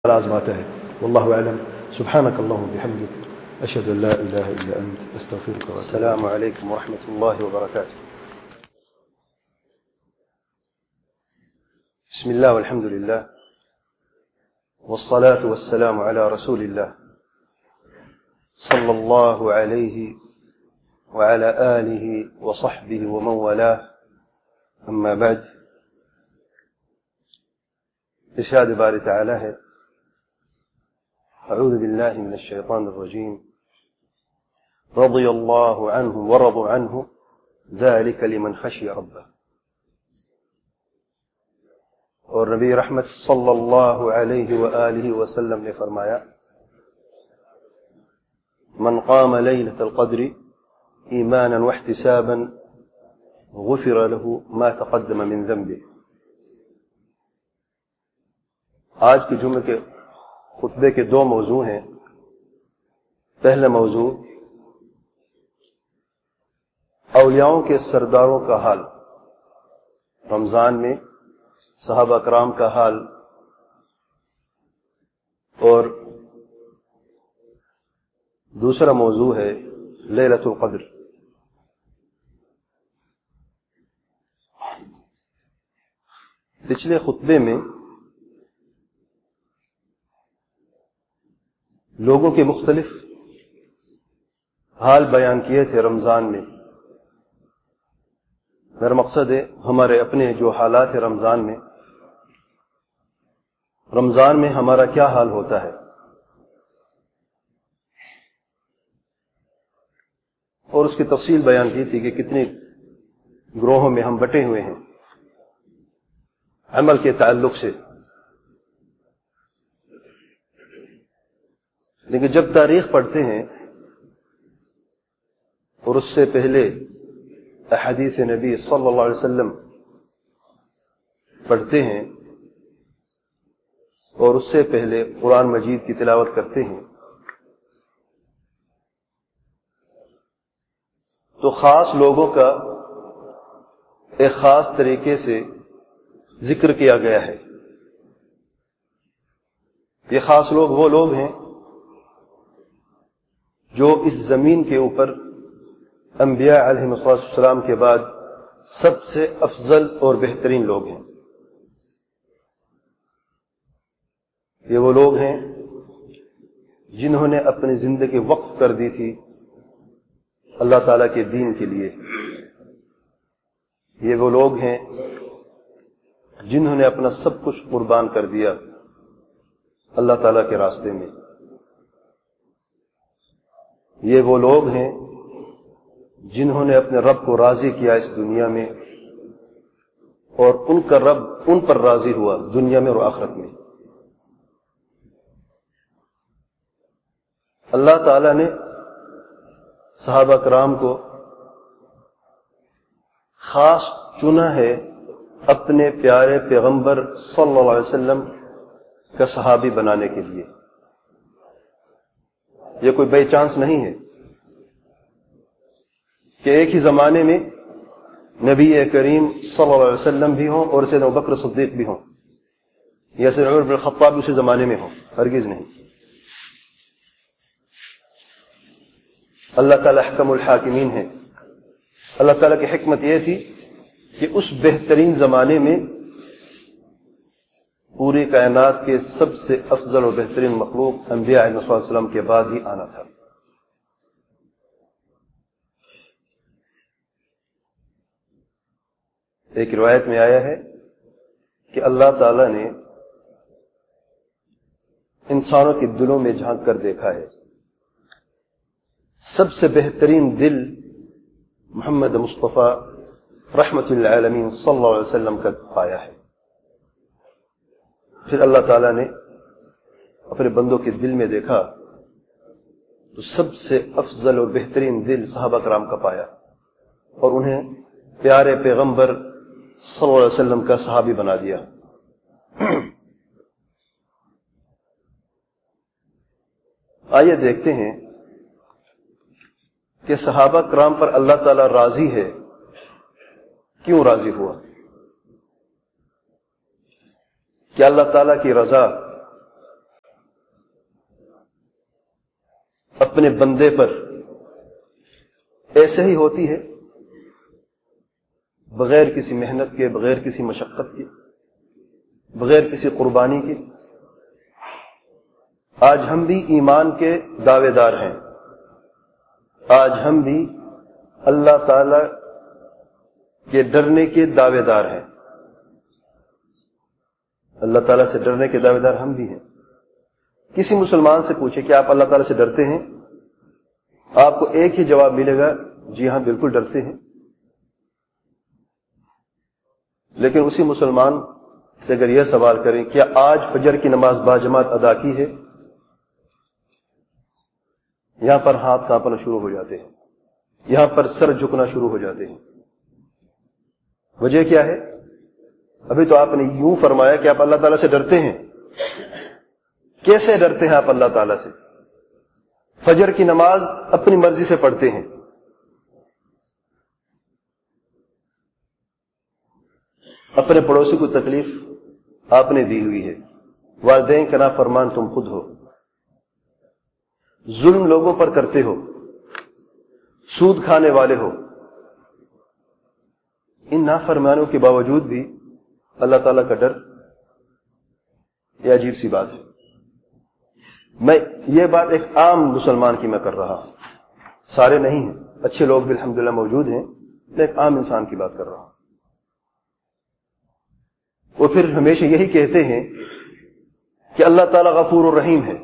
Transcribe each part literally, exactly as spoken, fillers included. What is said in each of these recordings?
آزماتا ہے. واللہ اعلم. سبحانک اللہم بحمدک اشہد ان لا الہ الا انت استغفرک و اتوب الیک. السلام علیکم ورحمۃ اللہ وبرکاتہ. بسم اللہ والحمد للہ والصلاة والسلام على رسول اللہ صلی اللہ علیہ وعلى آلہ وصحبہ ومن والاه. اما بعد. ارشاد باری تعالی ہے: اعوذ باللہ من الشیطان الرجیم رضی اللہ عنہ ورضوا عنہ ذلک لمن خشی ربہ. اور نبی رحمت صلی اللہ علیہ وآلہ وسلم نے فرمایا: من قام لیلۃ القدر ایمانا واحتسابا غفر له ما تقدم من ذنبه. آج کے جمعے کے خطبے کے دو موضوع ہیں. پہلا موضوع اولیاؤں کے سرداروں کا حال، رمضان میں صحابہ کرام کا حال، اور دوسرا موضوع ہے لیلۃ القدر. پچھلے خطبے میں لوگوں کے مختلف حال بیان کیے تھے رمضان میں. میرا مقصد ہے ہمارے اپنے جو حالات ہیں رمضان میں رمضان میں ہمارا کیا حال ہوتا ہے، اور اس کی تفصیل بیان کی تھی کہ کتنے گروہوں میں ہم بٹے ہوئے ہیں عمل کے تعلق سے. لیکن جب تاریخ پڑھتے ہیں اور اس سے پہلے احادیث نبی صلی اللہ علیہ وسلم پڑھتے ہیں اور اس سے پہلے قرآن مجید کی تلاوت کرتے ہیں، تو خاص لوگوں کا ایک خاص طریقے سے ذکر کیا گیا ہے. یہ خاص لوگ وہ لوگ ہیں جو اس زمین کے اوپر انبیاء علیہ السلام کے بعد سب سے افضل اور بہترین لوگ ہیں. یہ وہ لوگ ہیں جنہوں نے اپنی زندگی وقف کر دی تھی اللہ تعالیٰ کے دین کے لیے. یہ وہ لوگ ہیں جنہوں نے اپنا سب کچھ قربان کر دیا اللہ تعالیٰ کے راستے میں. یہ وہ لوگ ہیں جنہوں نے اپنے رب کو راضی کیا اس دنیا میں، اور ان کا رب ان پر راضی ہوا دنیا میں اور آخرت میں. اللہ تعالی نے صحابہ کرام کو خاص چنا ہے اپنے پیارے پیغمبر صلی اللہ علیہ وسلم کا صحابی بنانے کے لیے. یہ کوئی بائی چانس نہیں ہے کہ ایک ہی زمانے میں نبی کریم صلی اللہ علیہ وسلم بھی ہوں اور سیدنا ابوبکر صدیق بھی ہوں، یا سیدنا عمر بن الخطاب اسی زمانے میں ہوں. ہرگز نہیں. اللہ تعالی احکم الحاکمین ہے. اللہ تعالی کی حکمت یہ تھی کہ اس بہترین زمانے میں پوری کائنات کے سب سے افضل اور بہترین مخلوق انبیاء علیہ السلام کے بعد ہی آنا تھا. ایک روایت میں آیا ہے کہ اللہ تعالی نے انسانوں کے دلوں میں جھانک کر دیکھا ہے، سب سے بہترین دل محمد مصطفیٰ رحمت للعالمین صلی اللہ علیہ وسلم کا پایا ہے. پھر اللہ تعالیٰ نے اپنے بندوں کے دل میں دیکھا تو سب سے افضل اور بہترین دل صحابہ کرام کا پایا، اور انہیں پیارے پیغمبر صلی اللہ علیہ وسلم کا صحابی بنا دیا. آئیے دیکھتے ہیں کہ صحابہ کرام پر اللہ تعالیٰ راضی ہے. کیوں راضی ہوا؟ کہ اللہ تعالیٰ کی رضا اپنے بندے پر ایسے ہی ہوتی ہے، بغیر کسی محنت کے، بغیر کسی مشقت کے، بغیر کسی قربانی کے۔ آج ہم بھی ایمان کے دعوے دار ہیں، آج ہم بھی اللہ تعالی کے ڈرنے کے دعوے دار ہیں، اللہ تعالیٰ سے ڈرنے کے دعوے دار ہم بھی ہیں۔ کسی مسلمان سے پوچھے کہ آپ اللہ تعالیٰ سے ڈرتے ہیں، آپ کو ایک ہی جواب ملے گا، جی ہاں بالکل ڈرتے ہیں۔ لیکن اسی مسلمان سے اگر یہ سوال کریں کیا آج فجر کی نماز باجماعت ادا کی ہے، یہاں پر ہاتھ کانپنا شروع ہو جاتے ہیں، یہاں پر سر جھکنا شروع ہو جاتے ہیں۔ وجہ کیا ہے؟ ابھی تو آپ نے یوں فرمایا کہ آپ اللہ تعالیٰ سے ڈرتے ہیں۔ کیسے ڈرتے ہیں آپ اللہ تعالیٰ سے؟ فجر کی نماز اپنی مرضی سے پڑھتے ہیں، اپنے پڑوسی کو تکلیف آپ نے دی ہوئی ہے، والدین کا نافرمان تم خود ہو، ظلم لوگوں پر کرتے ہو، سود کھانے والے ہو۔ ان نافرمانوں کے باوجود بھی اللہ تعالیٰ کا ڈر، یہ عجیب سی بات ہے۔ میں یہ بات ایک عام مسلمان کی میں کر رہا ہوں، سارے نہیں ہیں، اچھے لوگ بھی الحمدللہ موجود ہیں، میں ایک عام انسان کی بات کر رہا ہوں۔ وہ پھر ہمیشہ یہی کہتے ہیں کہ اللہ تعالیٰ غفور الرحیم ہے۔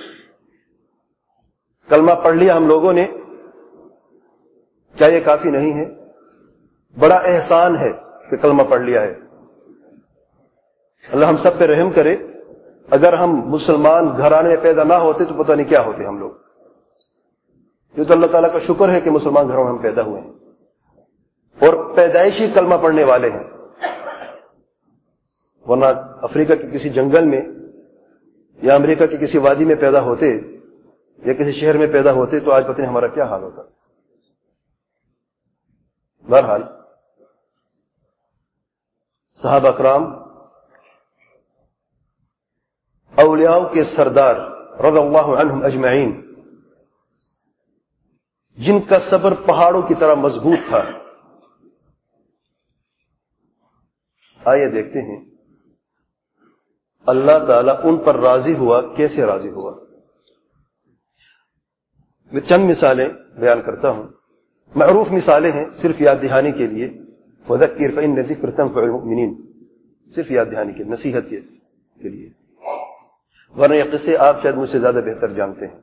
کلمہ پڑھ لیا ہم لوگوں نے، کیا یہ کافی نہیں ہے؟ بڑا احسان ہے کہ کلمہ پڑھ لیا ہے۔ اللہ ہم سب پہ رحم کرے، اگر ہم مسلمان گھرانے میں پیدا نہ ہوتے تو پتہ نہیں کیا ہوتے ہم لوگ۔ یہ تو اللہ تعالیٰ کا شکر ہے کہ مسلمان گھروں میں ہم پیدا ہوئے ہیں اور پیدائشی کلمہ پڑھنے والے ہیں، ورنہ افریقہ کے کسی جنگل میں یا امریکہ کی کسی وادی میں پیدا ہوتے یا کسی شہر میں پیدا ہوتے تو آج پتہ نہیں ہمارا کیا حال ہوتا۔ بہرحال صحابہ کرام اولیاء کے سردار رضی اللہ عنہم اجمعین، جن کا صبر پہاڑوں کی طرح مضبوط تھا، آئیے دیکھتے ہیں اللہ تعالیٰ ان پر راضی ہوا، کیسے راضی ہوا۔ میں چند مثالیں بیان کرتا ہوں، معروف مثالیں ہیں، صرف یاد دہانی کے لیے، وذکر فإن الذکر تنفع المؤمنین، صرف یاد دہانی کے، نصیحت کے لیے، ورنہ یہ قصے آپ شاید مجھ سے زیادہ بہتر جانتے ہیں۔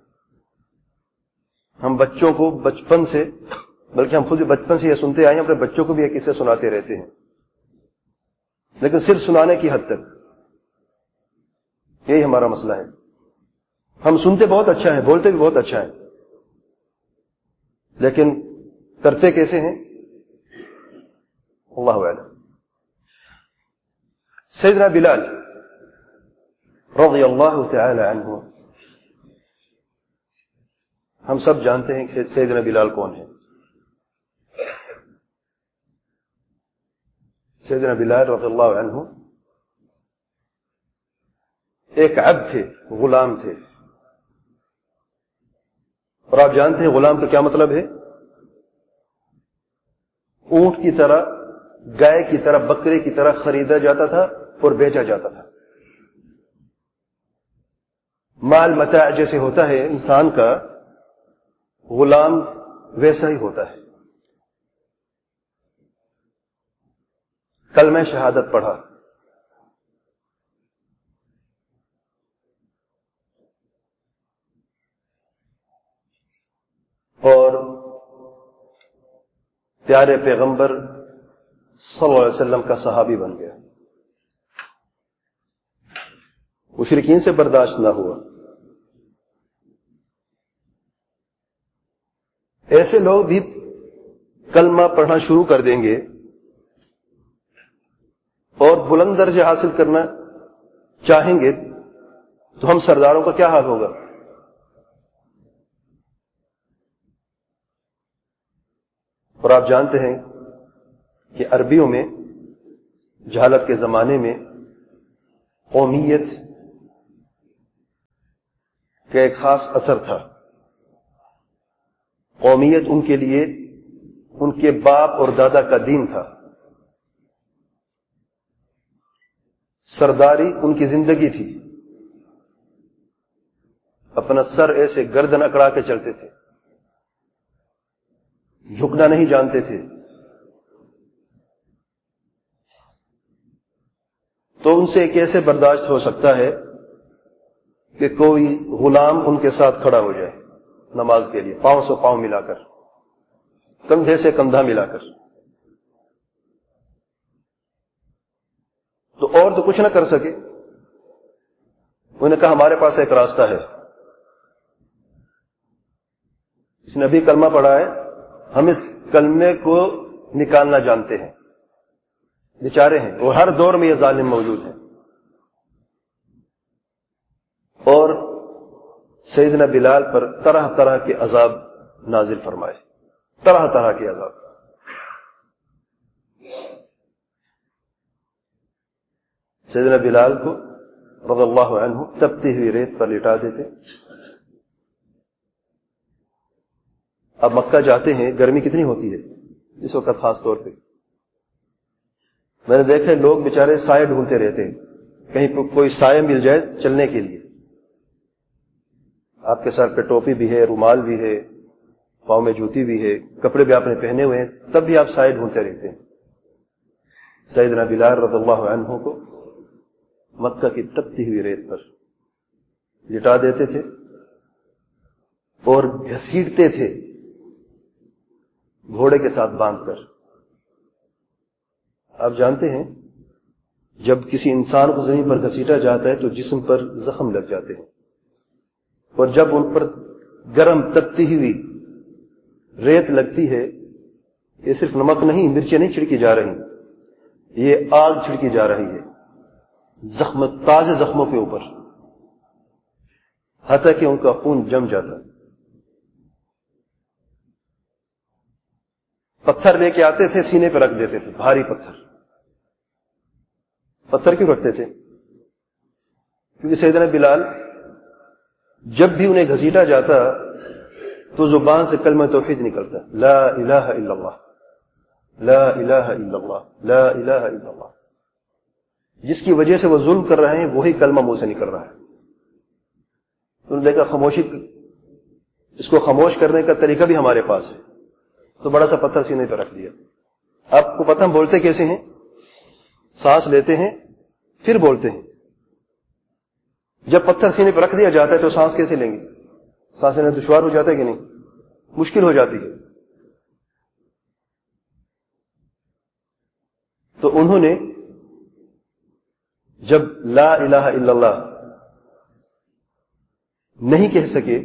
ہم بچوں کو بچپن سے، بلکہ ہم خود بھی بچپن سے یہ سنتے آئے ہیں، اپنے بچوں کو بھی یہ قصے سناتے رہتے ہیں، لیکن صرف سنانے کی حد تک، یہی ہمارا مسئلہ ہے۔ ہم سنتے بہت اچھا ہے، بولتے بھی بہت اچھا ہے، لیکن کرتے کیسے ہیں اللہ اعلم۔ سیدنا بلال رضی اللہ تعالی عنہ، ہم سب جانتے ہیں کہ سیدنا بلال کون ہے۔ سیدنا بلال رضی اللہ عنہ ایک عبد تھے، غلام تھے، اور آپ جانتے ہیں غلام کا کیا مطلب ہے؟ اونٹ کی طرح، گائے کی طرح، بکرے کی طرح خریدا جاتا تھا اور بیچا جاتا تھا۔ مال متاع جیسے ہوتا ہے انسان کا، غلام ویسا ہی ہوتا ہے۔ کلمہ شہادت پڑھا، اور پیارے پیغمبر صلی اللہ علیہ وسلم کا صحابی بن گیا۔ مشرکین سے برداشت نہ ہوا۔ ایسے لوگ بھی کلمہ پڑھنا شروع کر دیں گے اور بلند درجے حاصل کرنا چاہیں گے تو ہم سرداروں کا کیا حال ہوگا؟ اور آپ جانتے ہیں کہ عربیوں میں جہالت کے زمانے میں قومیت کا ایک خاص اثر تھا۔ قومیت ان کے لیے ان کے باپ اور دادا کا دین تھا، سرداری ان کی زندگی تھی، اپنا سر ایسے گردن اکڑا کے چلتے تھے، جھکنا نہیں جانتے تھے. تو ان سے کیسے برداشت ہو سکتا ہے کہ کوئی غلام ان کے ساتھ کھڑا ہو جائے نماز کے لیے، پاؤں سے پاؤں ملا کر، کندھے سے کندھا ملا کر؟ تو اور تو کچھ نہ کر سکے. انہوں نے کہا ہمارے پاس ایک راستہ ہے، اس نے ابھی کلمہ پڑھا ہے، ہم اس کلمے کو نکالنا جانتے ہیں. بیچارے ہیں، وہ ہر دور میں یہ ظالم موجود ہیں. اور سیدنا بلال پر طرح طرح کے عذاب نازل فرمائے، طرح طرح کے عذاب. سیدنا بلال کو رضی اللہ عنہ تپتی ہوئی ریت پر لٹا دیتے. اب مکہ جاتے ہیں، گرمی کتنی ہوتی ہے اس وقت خاص طور پہ. میں نے دیکھے لوگ بیچارے سائے ڈھونڈتے رہتے ہیں، کہیں کوئی سائے مل جائے چلنے کے لیے. آپ کے سر پہ ٹوپی بھی ہے، رومال بھی ہے، پاؤں میں جوتی بھی ہے، کپڑے بھی آپ نے پہنے ہوئے ہیں، تب بھی آپ سائے ڈھونڈتے رہتے ہیں. سیدنا بلال رضی اللہ عنہ کو مکہ کی تپتی ہوئی ریت پر لٹا دیتے تھے اور گھسیٹتے تھے گھوڑے کے ساتھ باندھ کر. آپ جانتے ہیں جب کسی انسان کو زمین پر گھسیٹا جاتا ہے تو جسم پر زخم لگ جاتے ہیں، اور جب ان پر گرم تپتی ہوئی ریت لگتی ہے، یہ صرف نمک نہیں، مرچیں نہیں چھڑکی جا رہی، یہ آگ چھڑکی جا رہی ہے زخم، تازے زخموں کے اوپر، حتیٰ کہ ان کا خون جم جاتا. پتھر لے کے آتے تھے، سینے پہ رکھ دیتے تھے، بھاری پتھر. پتھر کیوں رکھتے تھے؟ کیونکہ سیدنا بلال جب بھی انہیں گھسیٹا جاتا تو زبان سے کلمہ توحید نکلتا، لا الہ الا اللہ، لا الہ الا اللہ، لا الہ الا اللہ. جس کی وجہ سے وہ ظلم کر رہے ہیں وہی کلمہ منہ سے نکل رہا ہے. تو انہوں نے دیکھا خاموشی، اس کو خاموش کرنے کا طریقہ بھی ہمارے پاس ہے، تو بڑا سا پتھر سینے پہ رکھ دیا. آپ کو پتہ ہم بولتے کیسے ہیں؟ سانس لیتے ہیں پھر بولتے ہیں. جب پتھر سینے پہ رکھ دیا جاتا ہے تو سانس کیسے لیں گے؟ سانس لینا دشوار ہو جاتا ہے کہ نہیں؟ مشکل ہو جاتی ہے. تو انہوں نے جب لا الہ الا اللہ نہیں کہہ سکے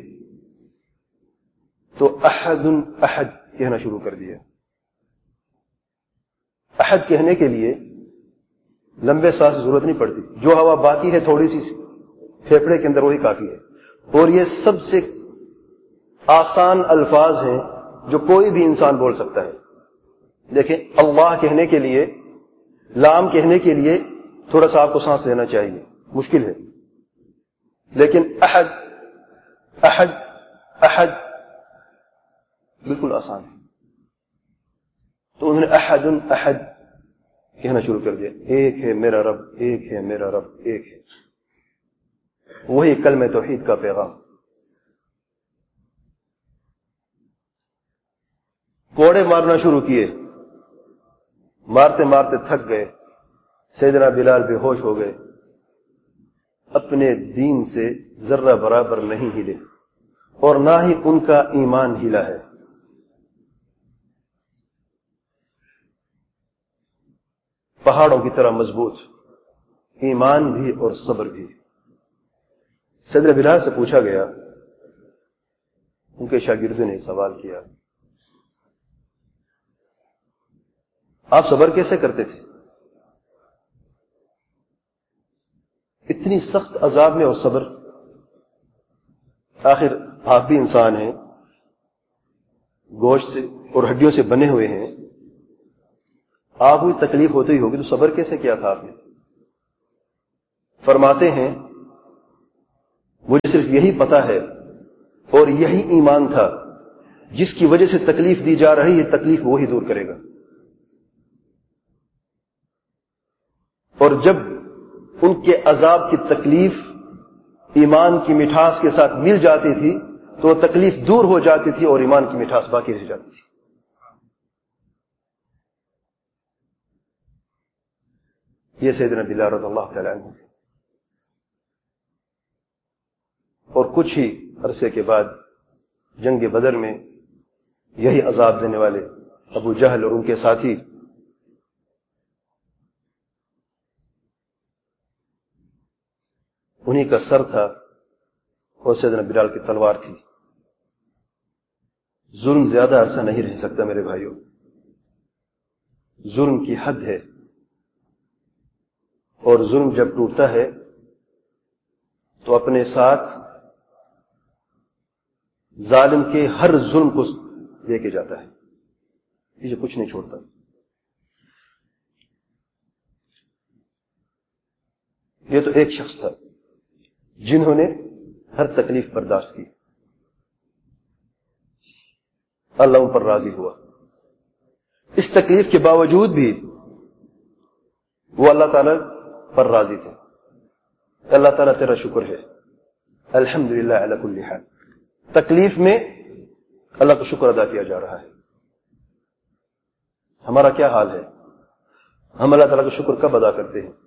تو احد احد کہنا شروع کر دیا. احد کہنے کے لیے لمبے سانس کی ضرورت نہیں پڑتی، جو ہوا باقی ہے تھوڑی سی پھیپھڑے کے اندر وہی کافی ہے. اور یہ سب سے آسان الفاظ ہیں جو کوئی بھی انسان بول سکتا ہے. دیکھیں، اللہ کہنے کے لیے، لام کہنے کے لیے تھوڑا سا آپ کو سانس لینا چاہیے، مشکل ہے. لیکن احد احد احد بالکل آسان ہے. تو انہوں نے احد احد کہنا شروع کر دیا. ایک ہے میرا رب، ایک ہے میرا رب، ایک ہے. وہی کلمہ توحید کا پیغام. کوڑے مارنا شروع کیے، مارتے مارتے تھک گئے. سیدنا بلال بے ہوش ہو گئے، اپنے دین سے ذرہ برابر نہیں ہلے، اور نہ ہی ان کا ایمان ہلا ہے. پہاڑوں کی طرح مضبوط ایمان بھی اور صبر بھی. سیدنا بلال سے پوچھا گیا، ان کے شاگردوں نے سوال کیا، آپ صبر کیسے کرتے تھے؟ اتنی سخت عذاب میں اور صبر؟ آخر آپ بھی انسان ہیں، گوشت سے اور ہڈیوں سے بنے ہوئے ہیں، آپ کو تکلیف ہوتی ہوگی، تو صبر کیسے کیا تھا آپ نے؟ فرماتے ہیں مجھے صرف یہی پتا ہے اور یہی ایمان تھا جس کی وجہ سے تکلیف دی جا رہی ہے تکلیف وہی دور کرے گا. اور جب ان کے عذاب کی تکلیف ایمان کی مٹھاس کے ساتھ مل جاتی تھی تو وہ تکلیف دور ہو جاتی تھی اور ایمان کی مٹھاس باقی رہ جاتی تھی. یہ سیدنا بلال رضی اللہ تعالی عنہ. اور کچھ ہی عرصے کے بعد جنگ بدر میں یہی عذاب دینے والے ابو جہل اور ان کے ساتھی انہی کا سر تھا اور سیدنا بلال کی تلوار تھی. ظلم زیادہ عرصہ نہیں رہ سکتا میرے بھائیوں. ظلم کی حد ہے اور ظلم جب ٹوٹتا ہے تو اپنے ساتھ ظالم کے ہر ظلم کو لے کے جاتا ہے, اسے کچھ نہیں چھوڑتا. یہ تو ایک شخص تھا جنہوں نے ہر تکلیف برداشت کی, اللہ ان پر راضی ہوا. اس تکلیف کے باوجود بھی وہ اللہ تعالی پر راضی تھے. اللہ تعالیٰ تیرا شکر ہے, الحمدللہ علی کل حال. تکلیف میں اللہ کا شکر ادا کیا جا رہا ہے. ہمارا کیا حال ہے؟ ہم اللہ تعالیٰ کا شکر کب ادا کرتے ہیں؟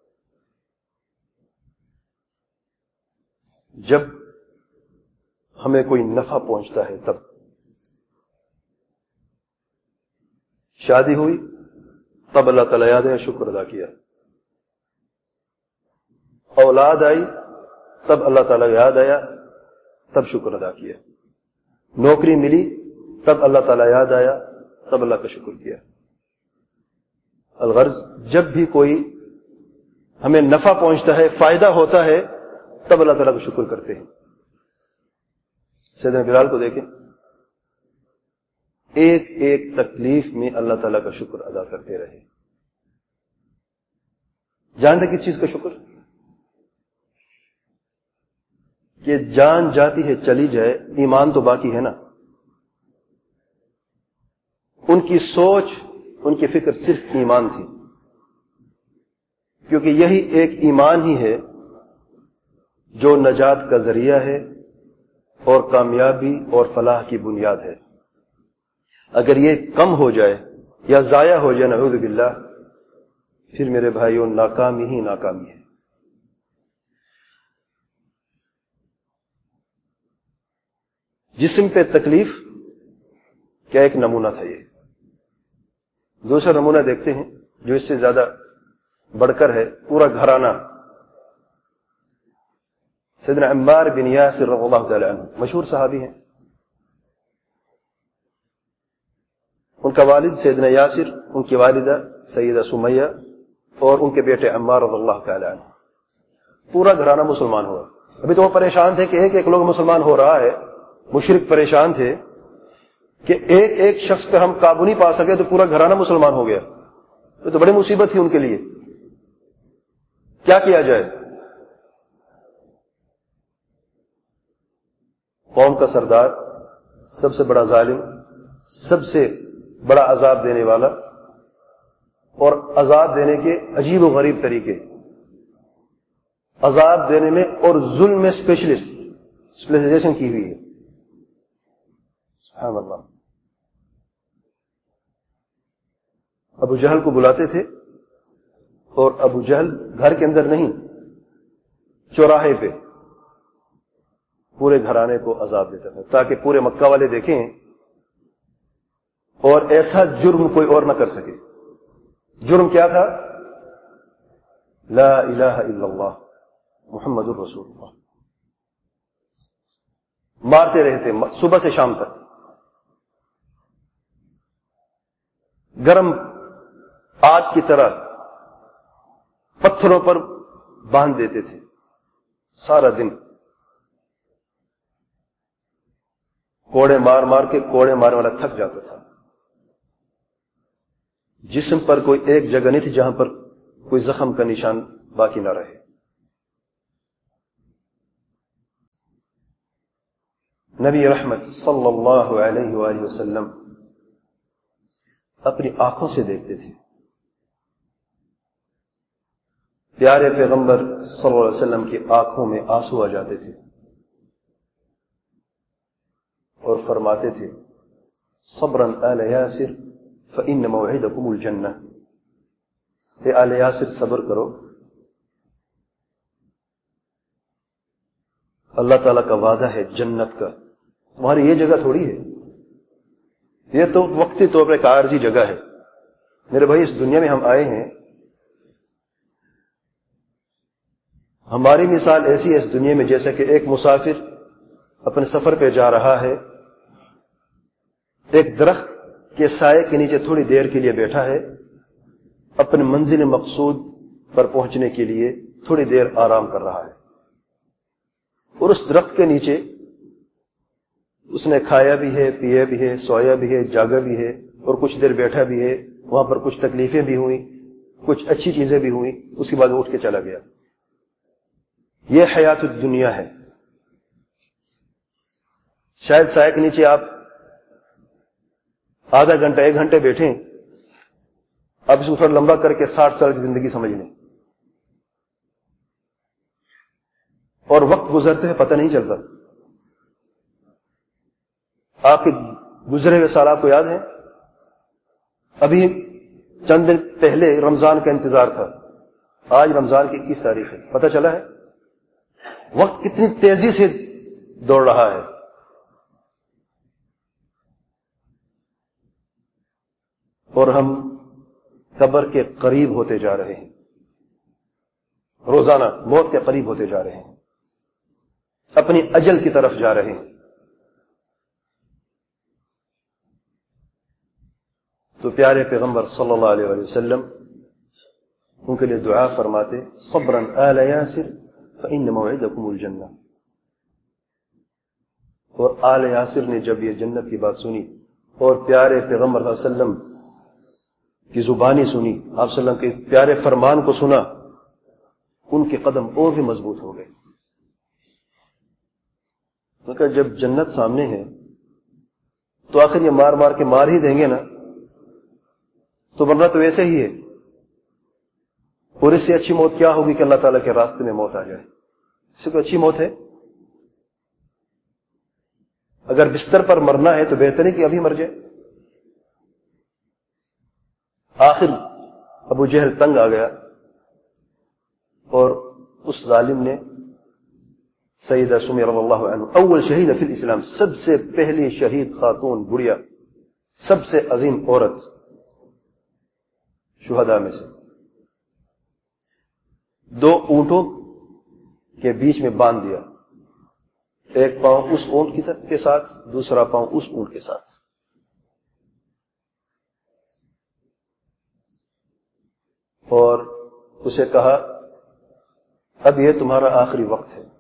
جب ہمیں کوئی نفع پہنچتا ہے تب. شادی ہوئی تب اللہ تعالیٰ یاد ہے شکر ادا کیا. اولاد آئی تب اللہ تعالیٰ یاد آیا تب شکر ادا کیا. نوکری ملی تب اللہ تعالیٰ یاد آیا تب اللہ کا شکر کیا. الغرض جب بھی کوئی ہمیں نفع پہنچتا ہے, فائدہ ہوتا ہے, تب اللہ تعالیٰ کا شکر کرتے ہیں. سیدنا بلال کو دیکھیں, ایک ایک تکلیف میں اللہ تعالیٰ کا شکر ادا کرتے رہے. جانتے کس چیز کا شکر؟ کہ جان جاتی ہے چلی جائے, ایمان تو باقی ہے نا. ان کی سوچ, ان کی فکر صرف ایمان تھی, کیونکہ یہی ایک ایمان ہی ہے جو نجات کا ذریعہ ہے اور کامیابی اور فلاح کی بنیاد ہے. اگر یہ کم ہو جائے یا ضائع ہو جائے نعوذ باللہ, پھر میرے بھائیوں ناکامی ہی ناکامی ہے. جسم پہ تکلیف کیا ایک نمونہ تھا. یہ دوسرا نمونہ دیکھتے ہیں جو اس سے زیادہ بڑھ کر ہے, پورا گھرانہ. سیدنا عمار بن یاسر رضی اللہ تعالی عنہ مشہور صحابی ہیں. ان کا والد سیدنا یاسر, ان کی والدہ سیدہ سمیہ اور ان کے بیٹے عمار رضی اللہ تعالی عنہ. پورا گھرانہ مسلمان ہوا. ابھی تو وہ پریشان تھے کہ ایک ایک لوگ مسلمان ہو رہا ہے. مشرک پریشان تھے کہ ایک ایک شخص پہ ہم قابو نہیں پا سکے تو پورا گھرانہ مسلمان ہو گیا. یہ تو بڑی مصیبت تھی ان کے لیے. کیا کیا جائے؟ قوم کا سردار, سب سے بڑا ظالم, سب سے بڑا عذاب دینے والا, اور عذاب دینے کے عجیب و غریب طریقے, عذاب دینے میں اور ظلم میں اسپیشلسٹ اسپیشلائزیشن کی ہوئی ہے. سبحان اللہ. ابو جہل کو بلاتے تھے اور ابو جہل گھر کے اندر نہیں, چوراہے پہ پورے گھرانے کو عذاب دیتا تھا تاکہ پورے مکہ والے دیکھیں اور ایسا جرم کوئی اور نہ کر سکے. جرم کیا تھا؟ لا الہ الا اللہ محمد الرسول اللہ. مارتے رہتے صبح سے شام تک, گرم آگ کی طرح پتھروں پر باندھ دیتے تھے سارا دن. کوڑے مار مار کے کوڑے مارنے والا تھک جاتا تھا. جسم پر کوئی ایک جگہ نہیں تھی جہاں پر کوئی زخم کا نشان باقی نہ رہے. نبی رحمت صلی اللہ علیہ وآلہ وسلم اپنی آنکھوں سے دیکھتے تھے. پیارے پیغمبر صلی اللہ علیہ وسلم کی آنکھوں میں آنسو آ جاتے تھے اور فرماتے تھے صبرا آل یاسر فإن موعدکم الجنہ. اے آل یاسر صبر کرو، اللہ تعالیٰ کا وعدہ ہے جنت کا، تمہاری یہ جگہ تھوڑی ہے، یہ تو وقتی طور پر ایک عارضی جگہ ہے. میرے بھائی اس دنیا میں ہم آئے ہیں، ہماری مثال ایسی ہے اس دنیا میں جیسے کہ ایک مسافر اپنے سفر پہ جا رہا ہے، ایک درخت کے سائے کے نیچے تھوڑی دیر کے لیے بیٹھا ہے، اپنے منزل مقصود پر پہنچنے کے لیے تھوڑی دیر آرام کر رہا ہے، اور اس درخت کے نیچے اس نے کھایا بھی ہے، پیا بھی ہے، سویا بھی ہے، جاگا بھی ہے، اور کچھ دیر بیٹھا بھی ہے. وہاں پر کچھ تکلیفیں بھی ہوئیں، کچھ اچھی چیزیں بھی ہوئیں، اس کے بعد اٹھ کے چلا گیا. یہ حیات الدنیا ہے. شاید سائے کے نیچے آپ آدھا گھنٹہ ایک گھنٹے بیٹھیں، آپ اس کو تھوڑا لمبا کر کے ساٹھ سال کی زندگی سمجھ لیں، اور وقت گزرتے ہوئے پتہ نہیں چلتا. آپ کے گزرے ہوئے سال آپ کو یاد ہے؟ ابھی چند دن پہلے رمضان کا انتظار تھا، آج رمضان کی اکیس تاریخ ہے. پتہ چلا ہے وقت کتنی تیزی سے دوڑ رہا ہے. اور ہم قبر کے قریب ہوتے جا رہے ہیں، روزانہ موت کے قریب ہوتے جا رہے ہیں، اپنی اجل کی طرف جا رہے ہیں. تو پیارے پیغمبر صلی اللہ علیہ وسلم ان کے لیے دعا فرماتے صبرا آل یاسر فإن موعدکم الجنہ. اور آل یاسر نے جب یہ جنت کی بات سنی اور پیارے پیغمبر صلی اللہ علیہ وسلم کی زبانی سنی، آپ صلی اللہ علیہ وسلم کے پیارے فرمان کو سنا، ان کے قدم اور بھی مضبوط ہو گئے. کہ جب جنت سامنے ہے تو آخر یہ مار مار کے مار ہی دیں گے نا، تو ورنہ تو ایسے ہی ہے. اور اس سے اچھی موت کیا ہوگی کہ اللہ تعالیٰ کے راستے میں موت آ جائے؟ اس سے کوئی اچھی موت ہے؟ اگر بستر پر مرنا ہے تو بہتر ہے کہ ابھی مر جائے. آخر ابو جہل تنگ آ گیا اور اس ظالم نے سیدہ سمیہ رضی اللہ عنہ، اول شہید فی الاسلام، سب سے پہلی شہید خاتون بڑھیا، سب سے عظیم عورت شہداء میں سے، دو اونٹوں کے بیچ میں باندھ دیا، ایک پاؤں اس اونٹ کی طرف کے ساتھ، دوسرا پاؤں اس اونٹ کے ساتھ. اور اسے کہا اب یہ تمہارا آخری وقت ہے،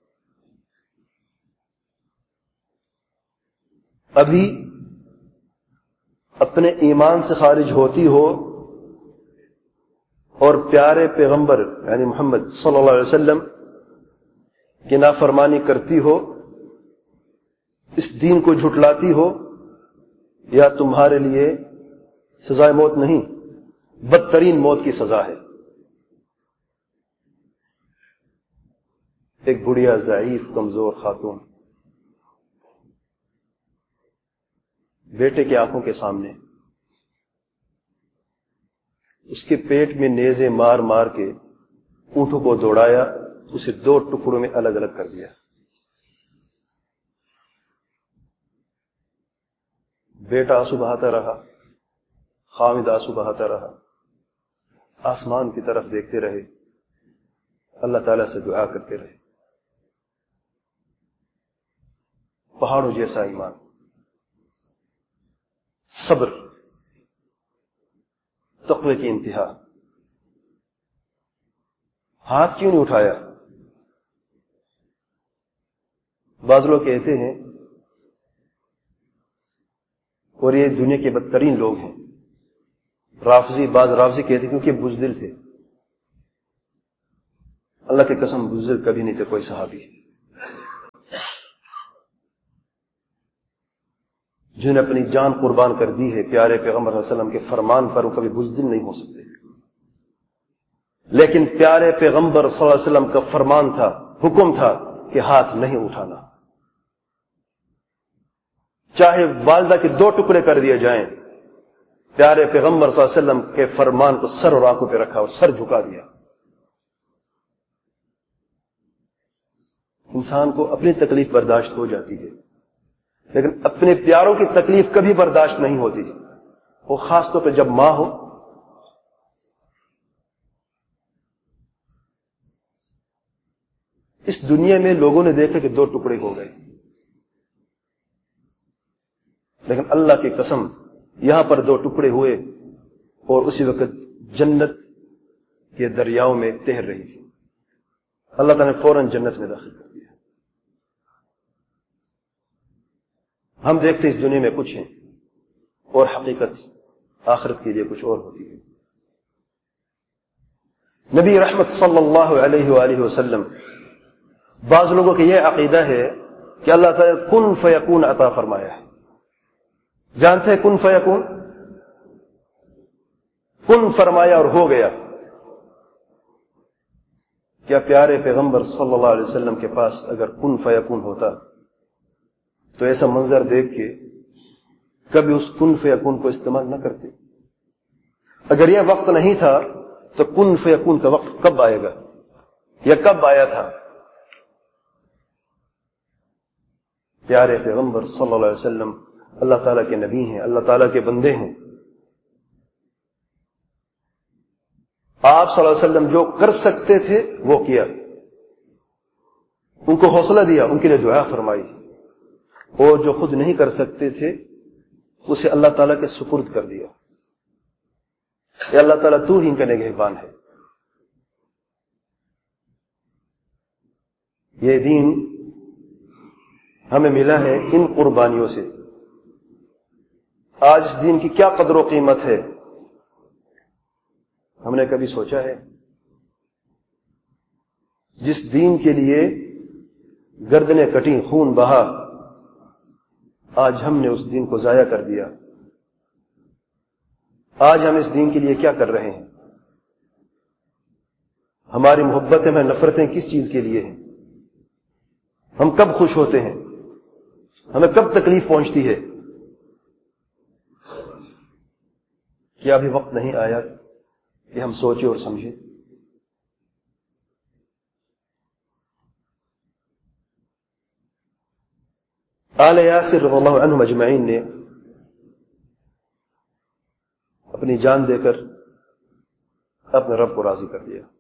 ابھی اپنے ایمان سے خارج ہوتی ہو اور پیارے پیغمبر یعنی محمد صلی اللہ علیہ وسلم کی نافرمانی کرتی ہو، اس دین کو جھٹلاتی ہو، یا تمہارے لیے سزائے موت نہیں، بدترین موت کی سزا ہے. ایک بڑھیا ضعیف کمزور خاتون بیٹے کی آنکھوں کے سامنے اس کے پیٹ میں نیزے مار مار کے اونٹوں کو دوڑایا، اسے دو ٹکڑوں میں الگ الگ کر دیا. بیٹا آنسو بہاتا رہا، خامد آنسو بہاتا رہا، آسمان کی طرف دیکھتے رہے، اللہ تعالیٰ سے دعا کرتے رہے. پہاڑوں جیسا ایمان، صبر، تقوی کی انتہا. ہاتھ کیوں نہیں اٹھایا؟ بعض لوگ کہتے ہیں، اور یہ دنیا کے بدترین لوگ ہیں، رافضی، بعض رافضی کہتے ہیں کیونکہ بزدل تھے. اللہ کی قسم بزدل کبھی نہیں تھے کوئی صحابی. جنہوں نے اپنی جان قربان کر دی ہے پیارے پیغمبر صلی اللہ علیہ وسلم کے فرمان پر، وہ کبھی بزدل نہیں ہو سکتے. لیکن پیارے پیغمبر صلی اللہ علیہ وسلم کا فرمان تھا، حکم تھا کہ ہاتھ نہیں اٹھانا. چاہے والدہ کے دو ٹکڑے کر دیے جائیں، پیارے پیغمبر صلی اللہ علیہ وسلم کے فرمان کو سر اور آنکھوں پہ رکھا اور سر جھکا دیا. انسان کو اپنی تکلیف برداشت ہو جاتی ہے، لیکن اپنے پیاروں کی تکلیف کبھی برداشت نہیں ہوتی، وہ خاص طور پہ جب ماں ہو. اس دنیا میں لوگوں نے دیکھا کہ دو ٹکڑے ہو گئے، لیکن اللہ کی قسم یہاں پر دو ٹکڑے ہوئے اور اسی وقت جنت کے دریاؤں میں تیر رہی تھی. اللہ تعالیٰ نے فوراً جنت میں داخل کر دیا. ہم دیکھتے اس دنیا میں کچھ ہیں اور حقیقت آخرت کے لیے کچھ اور ہوتی ہے. نبی رحمت صلی اللہ علیہ وآلہ وسلم، بعض لوگوں کا یہ عقیدہ ہے کہ اللہ تعالیٰ نے کن فیکون عطا فرمایا ہے. جانتے ہیں کن فیکون؟ کن فرمایا اور ہو گیا. کیا پیارے پیغمبر صلی اللہ علیہ وسلم کے پاس اگر کن فیکون ہوتا تو ایسا منظر دیکھ کے کبھی اس کن فیکون کو استعمال نہ کرتے؟ اگر یہ وقت نہیں تھا تو کن فیکون کا وقت کب آئے گا یا کب آیا تھا؟ پیارے پیغمبر صلی اللہ علیہ وسلم اللہ تعالیٰ کے نبی ہیں، اللہ تعالیٰ کے بندے ہیں. آپ صلی اللہ علیہ وسلم جو کر سکتے تھے وہ کیا، ان کو حوصلہ دیا، ان کے لیے دعا فرمائی، اور جو خود نہیں کر سکتے تھے اسے اللہ تعالیٰ کے سپرد کر دیا. یا اللہ تعالیٰ تو ہی ان کا نگہبان ہے. یہ دین ہمیں ملا ہے ان قربانیوں سے. آج اس دین کی کیا قدر و قیمت ہے ہم نے کبھی سوچا ہے؟ جس دین کے لیے گردنیں کٹیں، خون بہا، آج ہم نے اس دین کو ضائع کر دیا. آج ہم اس دین کے لیے کیا کر رہے ہیں؟ ہماری محبتیں میں نفرتیں کس چیز کے لیے ہیں؟ ہم کب خوش ہوتے ہیں؟ ہمیں کب تکلیف پہنچتی ہے؟ کیا ابھی وقت نہیں آیا کہ ہم سوچیں اور سمجھیں؟ آل یاسر رضی اللہ عنہم اجمعین نے اپنی جان دے کر اپنے رب کو راضی کر دیا.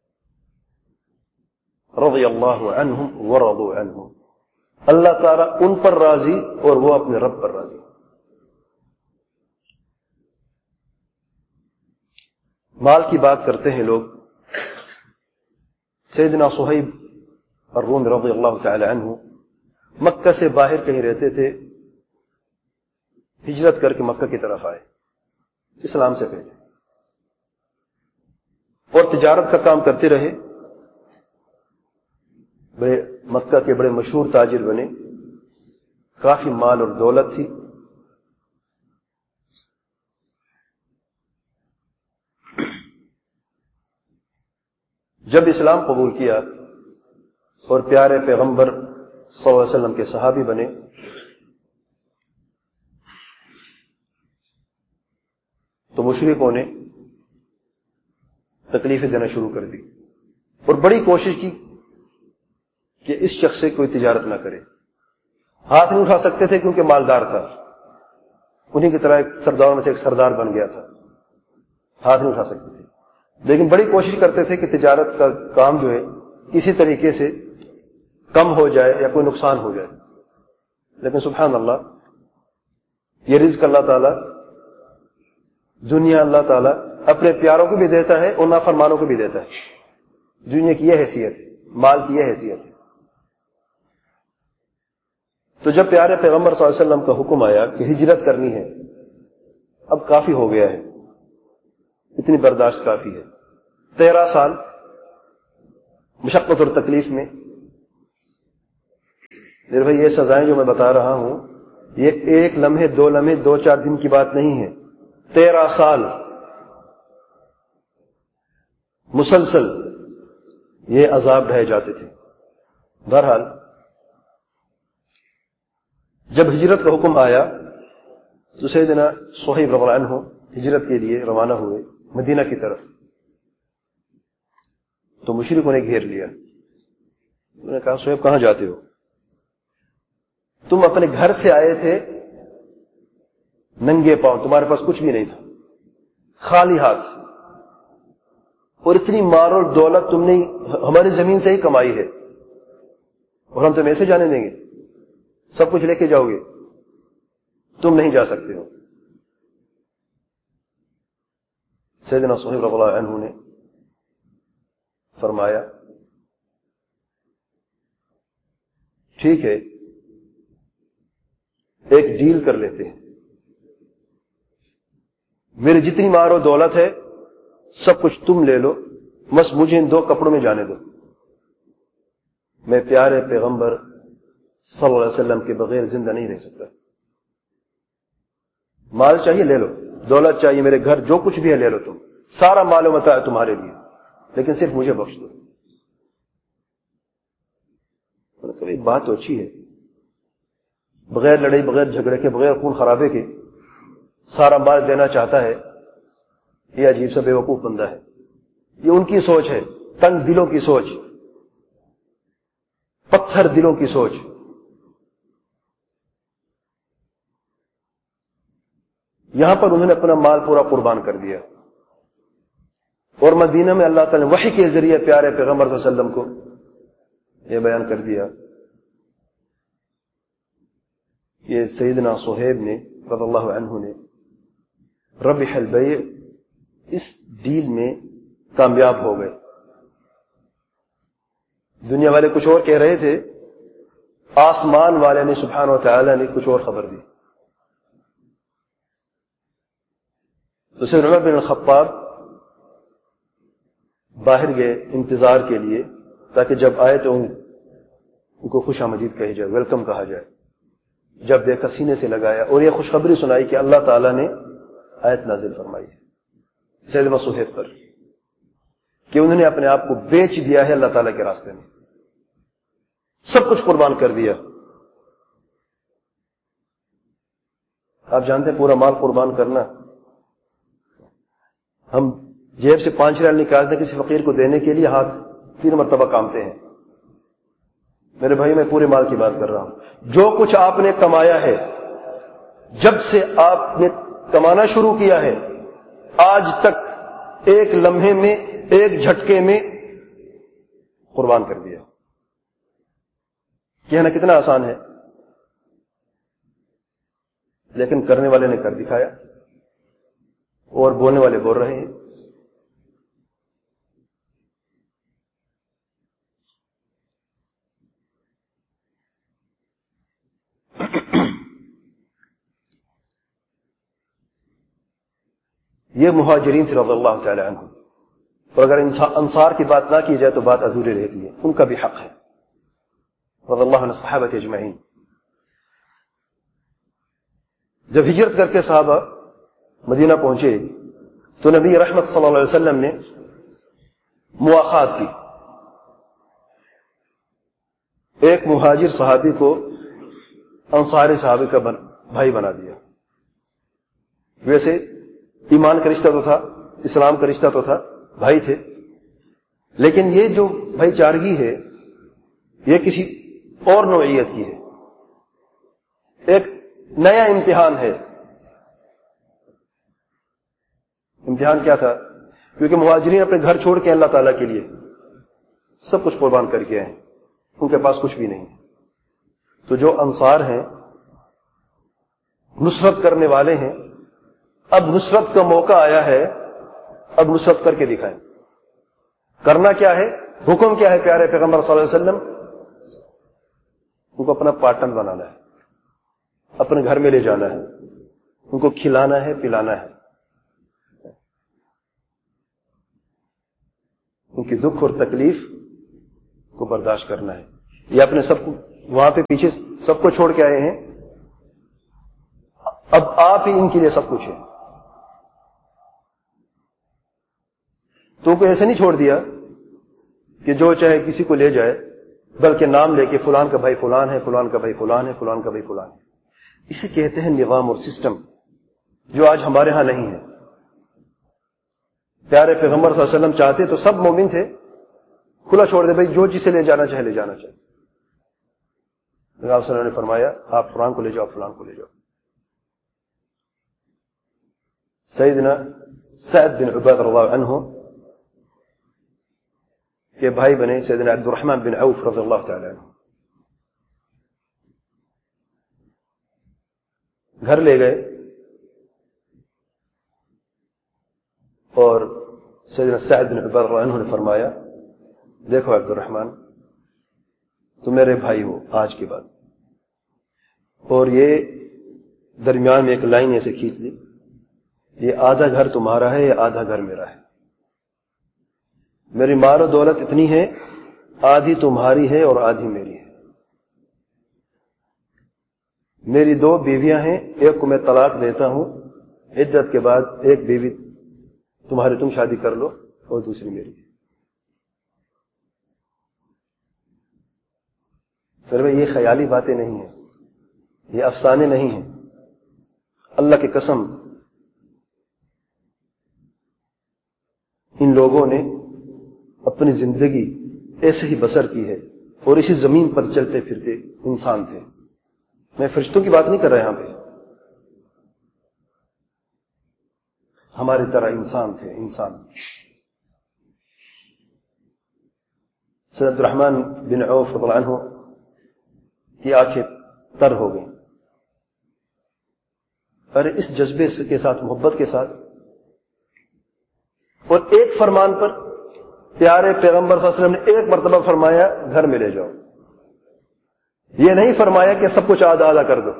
رضی اللہ عنہم ورضوا عنہ، اللہ تعالیٰ ان پر راضی اور وہ اپنے رب پر راضی. مال کی بات کرتے ہیں لوگ. سیدنا صہیب الرومی رضی اللہ تعالی عنہ مکہ سے باہر کہیں رہتے تھے، ہجرت کر کے مکہ کی طرف آئے اسلام سے پہلے، اور تجارت کا کام کرتے رہے. بڑے مکہ کے بڑے مشہور تاجر بنے، کافی مال اور دولت تھی. جب اسلام قبول کیا اور پیارے پیغمبر صلی اللہ علیہ وسلم کے صحابی بنے، تو مشرکوں نے تکلیفیں دینا شروع کر دی اور بڑی کوشش کی کہ اس شخص سے کوئی تجارت نہ کرے. ہاتھ نہیں اٹھا سکتے تھے کیونکہ مالدار تھا، انہی کی طرح ایک سرداروں میں سے ایک سردار بن گیا تھا، ہاتھ نہیں اٹھا سکتے تھے. لیکن بڑی کوشش کرتے تھے کہ تجارت کا کام جو ہے کسی طریقے سے کم ہو جائے یا کوئی نقصان ہو جائے. لیکن سبحان اللہ، یہ رزق اللہ تعالیٰ، دنیا اللہ تعالیٰ اپنے پیاروں کو بھی دیتا ہے اور نافرمانوں کو بھی دیتا ہے. دنیا کی یہ حیثیت ہے، مال کی یہ حیثیت ہے. تو جب پیارے پیغمبر صلی اللہ علیہ وسلم کا حکم آیا کہ ہجرت کرنی ہے، اب کافی ہو گیا ہے، اتنی برداشت کافی ہے. تیرہ سال مشقت اور تکلیف میں. میرے بھائی، یہ سزائیں جو میں بتا رہا ہوں یہ ایک لمحے دو لمحے دو چار دن کی بات نہیں ہے، تیرہ سال مسلسل یہ عذاب ڈھائے جاتے تھے۔ بہرحال جب ہجرت کا حکم آیا تو سیدنا صہیب رضی اللہ عنہ ہجرت کے لیے روانہ ہوئے مدینہ کی طرف، تو مشرکوں نے گھیر لیا۔ انہوں نے کہا صہیب کہاں جاتے ہو؟ تم اپنے گھر سے آئے تھے ننگے پاؤں، تمہارے پاس کچھ بھی نہیں تھا، خالی ہاتھ، اور اتنی مال اور دولت تم نے ہماری زمین سے ہی کمائی ہے، اور ہم تمہیں ایسے جانے دیں گے؟ سب کچھ لے کے جاؤ گے؟ تم نہیں جا سکتے ہو۔ سیدنا صہیب رضی اللہ عنہ نے فرمایا ٹھیک ہے، ایک ڈیل کر لیتے ہیں، میری جتنی مال و دولت ہے سب کچھ تم لے لو، بس مجھے ان دو کپڑوں میں جانے دو، میں پیارے پیغمبر صلی اللہ علیہ وسلم کے بغیر زندہ نہیں رہ سکتا۔ مال چاہیے لے لو، دولت چاہیے، میرے گھر جو کچھ بھی ہے لے لو، تم سارا مال و متاع ہے تمہارے لیے، لیکن صرف مجھے بخش دو۔ کبھی بات تو اچھی ہے، بغیر لڑائی، بغیر جھگڑے کے، بغیر خون خرابے کے سارا مال دینا چاہتا ہے، یہ عجیب سا بے وقوف بندہ ہے۔ یہ ان کی سوچ ہے، تنگ دلوں کی سوچ، پتھر دلوں کی سوچ۔ یہاں پر انہوں نے اپنا مال پورا قربان کر دیا، اور مدینہ میں اللہ تعالی نے وحی کے ذریعے پیارے پیغمبر صلی اللہ علیہ وسلم کو یہ بیان کر دیا۔ یہ سیدنا صہیب نے رضی اللہ عنہ نے ربح البیع، اس ڈیل میں کامیاب ہو گئے۔ دنیا والے کچھ اور کہہ رہے تھے، آسمان والے نے سبحانہ و تعالی نے کچھ اور خبر دی۔ تو سید عمر بن الخطاب باہر گئے انتظار کے لیے، تاکہ جب آئے تو ان کو خوش آمدید کہی جائے، ویلکم کہا جائے۔ جب دیکھا سینے سے لگایا اور یہ خوشخبری سنائی کہ اللہ تعالیٰ نے آیت نازل فرمائی ہے سیدنا صہیب پر کہ انہوں نے اپنے آپ کو بیچ دیا ہے اللہ تعالیٰ کے راستے میں، سب کچھ قربان کر دیا۔ آپ جانتے ہیں پورا مال قربان کرنا، ہم جیب سے پانچ ریال نکالتے ہیں کسی فقیر کو دینے کے لیے، ہاتھ تین مرتبہ کامتے ہیں۔ میرے بھائی میں پورے مال کی بات کر رہا ہوں۔ جو کچھ آپ نے کمایا ہے، جب سے آپ نے کمانا شروع کیا ہے آج تک، ایک لمحے میں، ایک جھٹکے میں قربان کر دیا۔ کہنا کتنا آسان ہے، لیکن کرنے والے نے کر دکھایا، اور بولنے والے بول رہے ہیں۔ یہ مہاجرین تھے رضی اللہ تعالی عنہ، اور اگر انصار کی بات نہ کی جائے تو بات ادھوری رہتی ہے، ان کا بھی حق ہے رضی اللہ عنہ صحابہ اجمعین۔ جب ہجرت کر کے صحابہ مدینہ پہنچے تو نبی رحمت صلی اللہ علیہ وسلم نے مواخات کی، ایک مہاجر صحابی کو انصاری صحابی کا بھائی بنا دیا۔ ویسے ایمان کا رشتہ تو تھا، اسلام کا رشتہ تو تھا، بھائی تھے، لیکن یہ جو بھائی چارگی ہے یہ کسی اور نوعیت کی ہے، ایک نیا امتحان ہے۔ امتحان کیا تھا؟ کیونکہ مہاجرین اپنے گھر چھوڑ کے اللہ تعالیٰ کے لیے سب کچھ قربان کر کے آئے، ان کے پاس کچھ بھی نہیں۔ تو جو انصار ہیں، نصرت کرنے والے ہیں، اب نصرت کا موقع آیا ہے، اب نصرت کر کے دکھائیں۔ کرنا کیا ہے، حکم کیا ہے پیارے پیغمبر صلی اللہ علیہ وسلم؟ ان کو اپنا پارٹنر بنانا ہے، اپنے گھر میں لے جانا ہے، ان کو کھلانا ہے، پلانا ہے، ان کی دکھ اور تکلیف کو برداشت کرنا ہے۔ یہ اپنے سب کو وہاں پہ پیچھے سب کو چھوڑ کے آئے ہیں، اب آپ ہی ان کے لیے سب کچھ ہے. تو کو ایسے نہیں چھوڑ دیا کہ جو چاہے کسی کو لے جائے, بلکہ نام لے کے فلان کا بھائی فلان ہے, فلان کا بھائی فلان ہے, فلان کا بھائی فلان ہے. اسے کہتے ہیں نظام اور سسٹم, جو آج ہمارے ہاں نہیں ہے. پیارے پیغمبر صلی اللہ علیہ وسلم چاہتے تو سب مومن تھے, کھلا چھوڑ دے بھائی جو جسے لے جانا چاہے لے جانا چاہے. آپ صلی اللہ علیہ وسلم نے فرمایا آپ فلان کو لے جاؤ, فلان کو لے جاؤ. سیدنا سعد بن عبادہ رضی اللہ عنہ کے بھائی بنے سیدنا عبد الرحمن بن عوف رضی اللہ تعالی عنہ, گھر لے گئے اور سیدنا سعد بن عبادہ رضی اللہ عنہ نے فرمایا دیکھو عبد الرحمن تم میرے بھائی ہو آج کے بعد, اور یہ درمیان میں ایک لائن ایسے کھینچ لی, یہ آدھا گھر تمہارا ہے یا آدھا گھر میرا ہے. میری مال و دولت اتنی ہے, آدھی تمہاری ہے اور آدھی میری ہے. میری دو بیویاں ہیں, ایک کو میں طلاق دیتا ہوں, عدت کے بعد ایک بیوی تمہاری تم شادی کر لو اور دوسری میری ہے. پھر بھائی یہ خیالی باتیں نہیں ہیں, یہ افسانے نہیں ہیں. اللہ کی قسم ان لوگوں نے اپنی زندگی ایسے ہی بسر کی ہے اور اسی زمین پر چلتے پھرتے انسان تھے. میں فرشتوں کی بات نہیں کر رہا یہاں پہ, ہماری طرح انسان تھے, انسان. سید عبد الرحمن بن عوف رضی اللہ عنہ کی آنکھیں تر ہو گئیں. ارے اس جذبے کے ساتھ, محبت کے ساتھ, اور ایک فرمان پر پیارے پیغمبر صلی اللہ علیہ وسلم نے ایک مرتبہ فرمایا گھر میں لے جاؤ. یہ نہیں فرمایا کہ سب کچھ آدھا آدھا کر دو.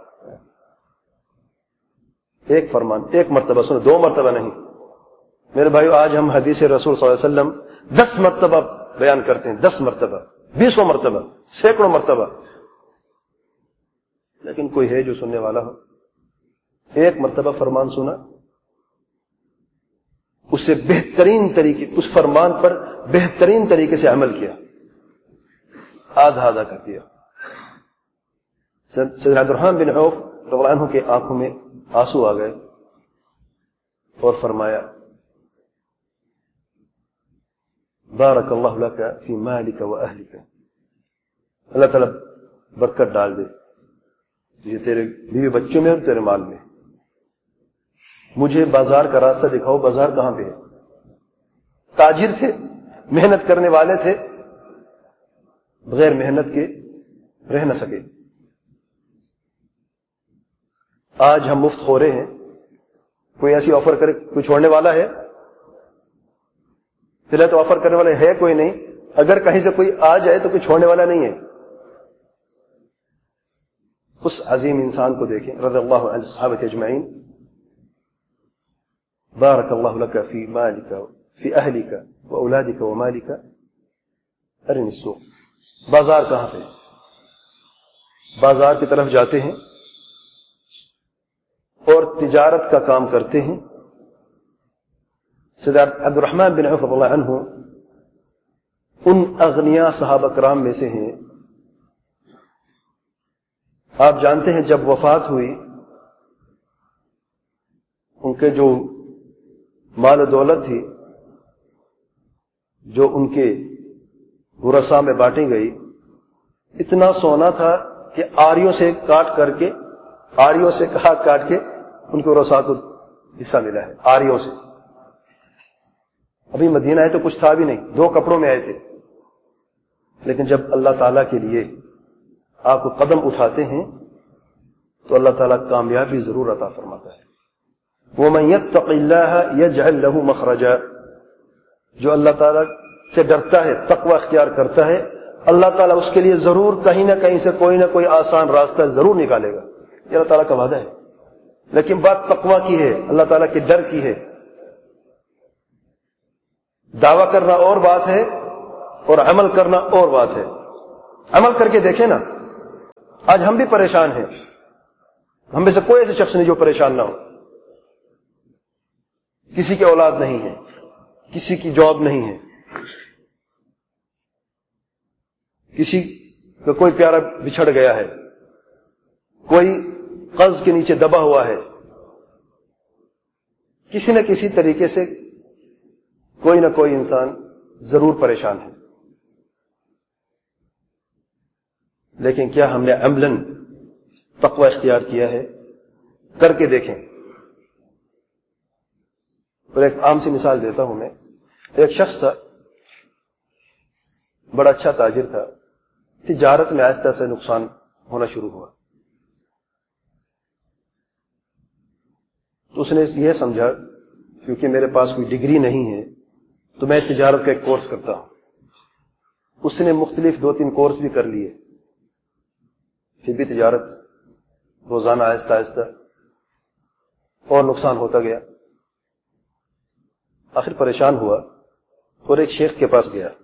ایک فرمان, ایک مرتبہ سنو, دو مرتبہ نہیں. میرے بھائیو آج ہم حدیث رسول صلی اللہ علیہ وسلم دس مرتبہ بیان کرتے ہیں, دس مرتبہ, بیسوں مرتبہ, سینکڑوں مرتبہ, لیکن کوئی ہے جو سننے والا ہو. ایک مرتبہ فرمان سنا, اس سے بہترین طریقے, اس فرمان پر بہترین طریقے سے عمل کیا, آدھا آدھا کر دیا. سیدنا عبد الرحمن بن عوف رضی اللہ عنہ کے آنکھوں میں آنسو آ گئے اور فرمایا بارک اللہ لک فی مالک و اہلک, اللہ تعالیٰ برکت ڈال دے یہ تیرے بیوی بچوں میں اور تیرے مال میں. مجھے بازار کا راستہ دکھاؤ, بازار کہاں پہ ہے. تاجر تھے, محنت کرنے والے تھے, بغیر محنت کے رہ نہ سکے. آج ہم مفت خورے ہیں, کوئی ایسی آفر کرے, کوئی چھوڑنے والا ہے؟ فی الحال تو آفر کرنے والا ہے کوئی نہیں. اگر کہیں سے کوئی آ جائے تو کوئی چھوڑنے والا نہیں ہے. اس عظیم انسان کو دیکھیں رضی اللہ عنہ صحابہ اجمعین. بارک اللہ لک فی مالک فی اہلک و اولادک و مالک ارنی السوق. بازار کہاں پہ؟ بازار کی طرف جاتے ہیں اور تجارت کا کام کرتے ہیں. سید عبد الرحمن بن عوف رضی اللہ عنہ ان اغنیا صحابہ کرام میں سے ہیں. آپ جانتے ہیں جب وفات ہوئی ان کے جو مال و دولت تھی جو ان کے ورثاء میں بانٹی گئی, اتنا سونا تھا کہ آریوں سے کاٹ کر کے آریوں سے کاٹ کاٹ کے ان کے ورثاء کو حصہ ملا ہے. آریوں سے. ابھی مدینہ آئے تو کچھ تھا بھی نہیں, دو کپڑوں میں آئے تھے. لیکن جب اللہ تعالیٰ کے لیے آپ کو قدم اٹھاتے ہیں تو اللہ تعالیٰ کامیابی ضرور عطا فرماتا ہے. وَمَن يَتَّقِ اللَّهَ يَجْعَلْ لَهُ مَخْرَجًا, جو اللہ تعالیٰ سے ڈرتا ہے, تقوی اختیار کرتا ہے, اللہ تعالیٰ اس کے لیے ضرور کہیں نہ کہیں سے کوئی نہ کوئی آسان راستہ ضرور نکالے گا. یہ اللہ تعالیٰ کا وعدہ ہے. لیکن بات تقوی کی ہے, اللہ تعالیٰ کے ڈر کی ہے. دعویٰ کرنا اور بات ہے اور عمل کرنا اور بات ہے. عمل کر کے دیکھیں نا, آج ہم بھی پریشان ہیں. ہم میں سے کوئی ایسے شخص نہیں جو پریشان نہ ہو. کسی کی اولاد نہیں ہے, کسی کی جاب نہیں ہے, کسی کا کوئی پیارا بچھڑ گیا ہے, کوئی قرض کے نیچے دبا ہوا ہے, کسی نہ کسی طریقے سے کوئی نہ کوئی انسان ضرور پریشان ہے. لیکن کیا ہم نے عملاً تقوی اختیار کیا ہے؟ کر کے دیکھیں. اور ایک عام سی مثال دیتا ہوں میں. ایک شخص تھا, بڑا اچھا تاجر تھا, تجارت میں آہستہ سے نقصان ہونا شروع ہوا. تو اس نے یہ سمجھا کیونکہ میرے پاس کوئی ڈگری نہیں ہے تو میں تجارت کا ایک کورس کرتا ہوں. اس نے مختلف دو تین کورس بھی کر لیے, پھر بھی تجارت روزانہ آہستہ آہستہ اور نقصان ہوتا گیا. آخر پریشان ہوا اور ایک شیخ کے پاس گیا.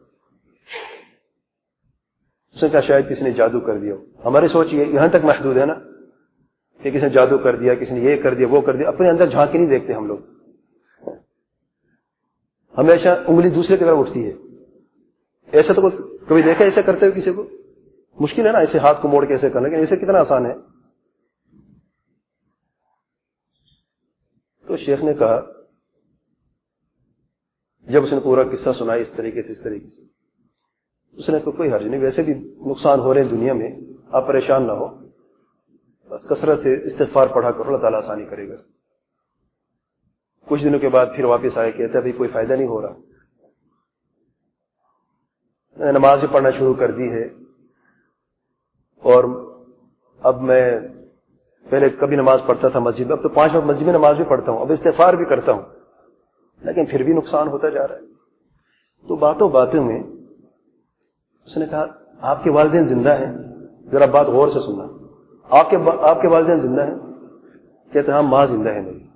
اس نے کہا شاید کسی نے جادو کر دیا. ہماری سوچ یہ یہاں تک محدود ہے نا کہ کسی نے جادو کر دیا, کسی نے یہ کر دیا, وہ کر دیا. اپنے اندر جھانک کے نہیں دیکھتے ہم لوگ. ہمیشہ انگلی دوسرے کی طرف اٹھتی ہے. ایسا تو کبھی دیکھا ایسے کرتے ہوئے کسی کو؟ مشکل ہے نا ایسے ہاتھ کو موڑ کے ایسے کرنا, لیکن ایسے کتنا آسان ہے. تو شیخ نے کہا, جب اس نے پورا قصہ سنا اس طریقے سے اس طریقے سے اس نے کہا کوئی حرج نہیں, ویسے بھی نقصان ہو رہے ہیں دنیا میں, آپ پریشان نہ ہو, بس کثرت سے استغفار پڑھا کرو, اللہ تعالیٰ آسانی کرے گا. کچھ دنوں کے بعد پھر واپس آئے, کہتا ابھی کوئی فائدہ نہیں ہو رہا, نماز بھی پڑھنا شروع کر دی ہے, اور اب میں پہلے کبھی نماز پڑھتا تھا مسجد میں, اب تو پانچ وقت مسجد میں نماز بھی پڑھتا ہوں, اب استغفار بھی کرتا ہوں, لیکن پھر بھی نقصان ہوتا جا رہا ہے. تو باتوں باتوں میں اس نے کہا آپ کے والدین زندہ ہیں؟ ذرا بات غور سے سننا. آپ کے آپ کے والدین زندہ ہیں؟ کہتے ہاں ماں زندہ ہے میری.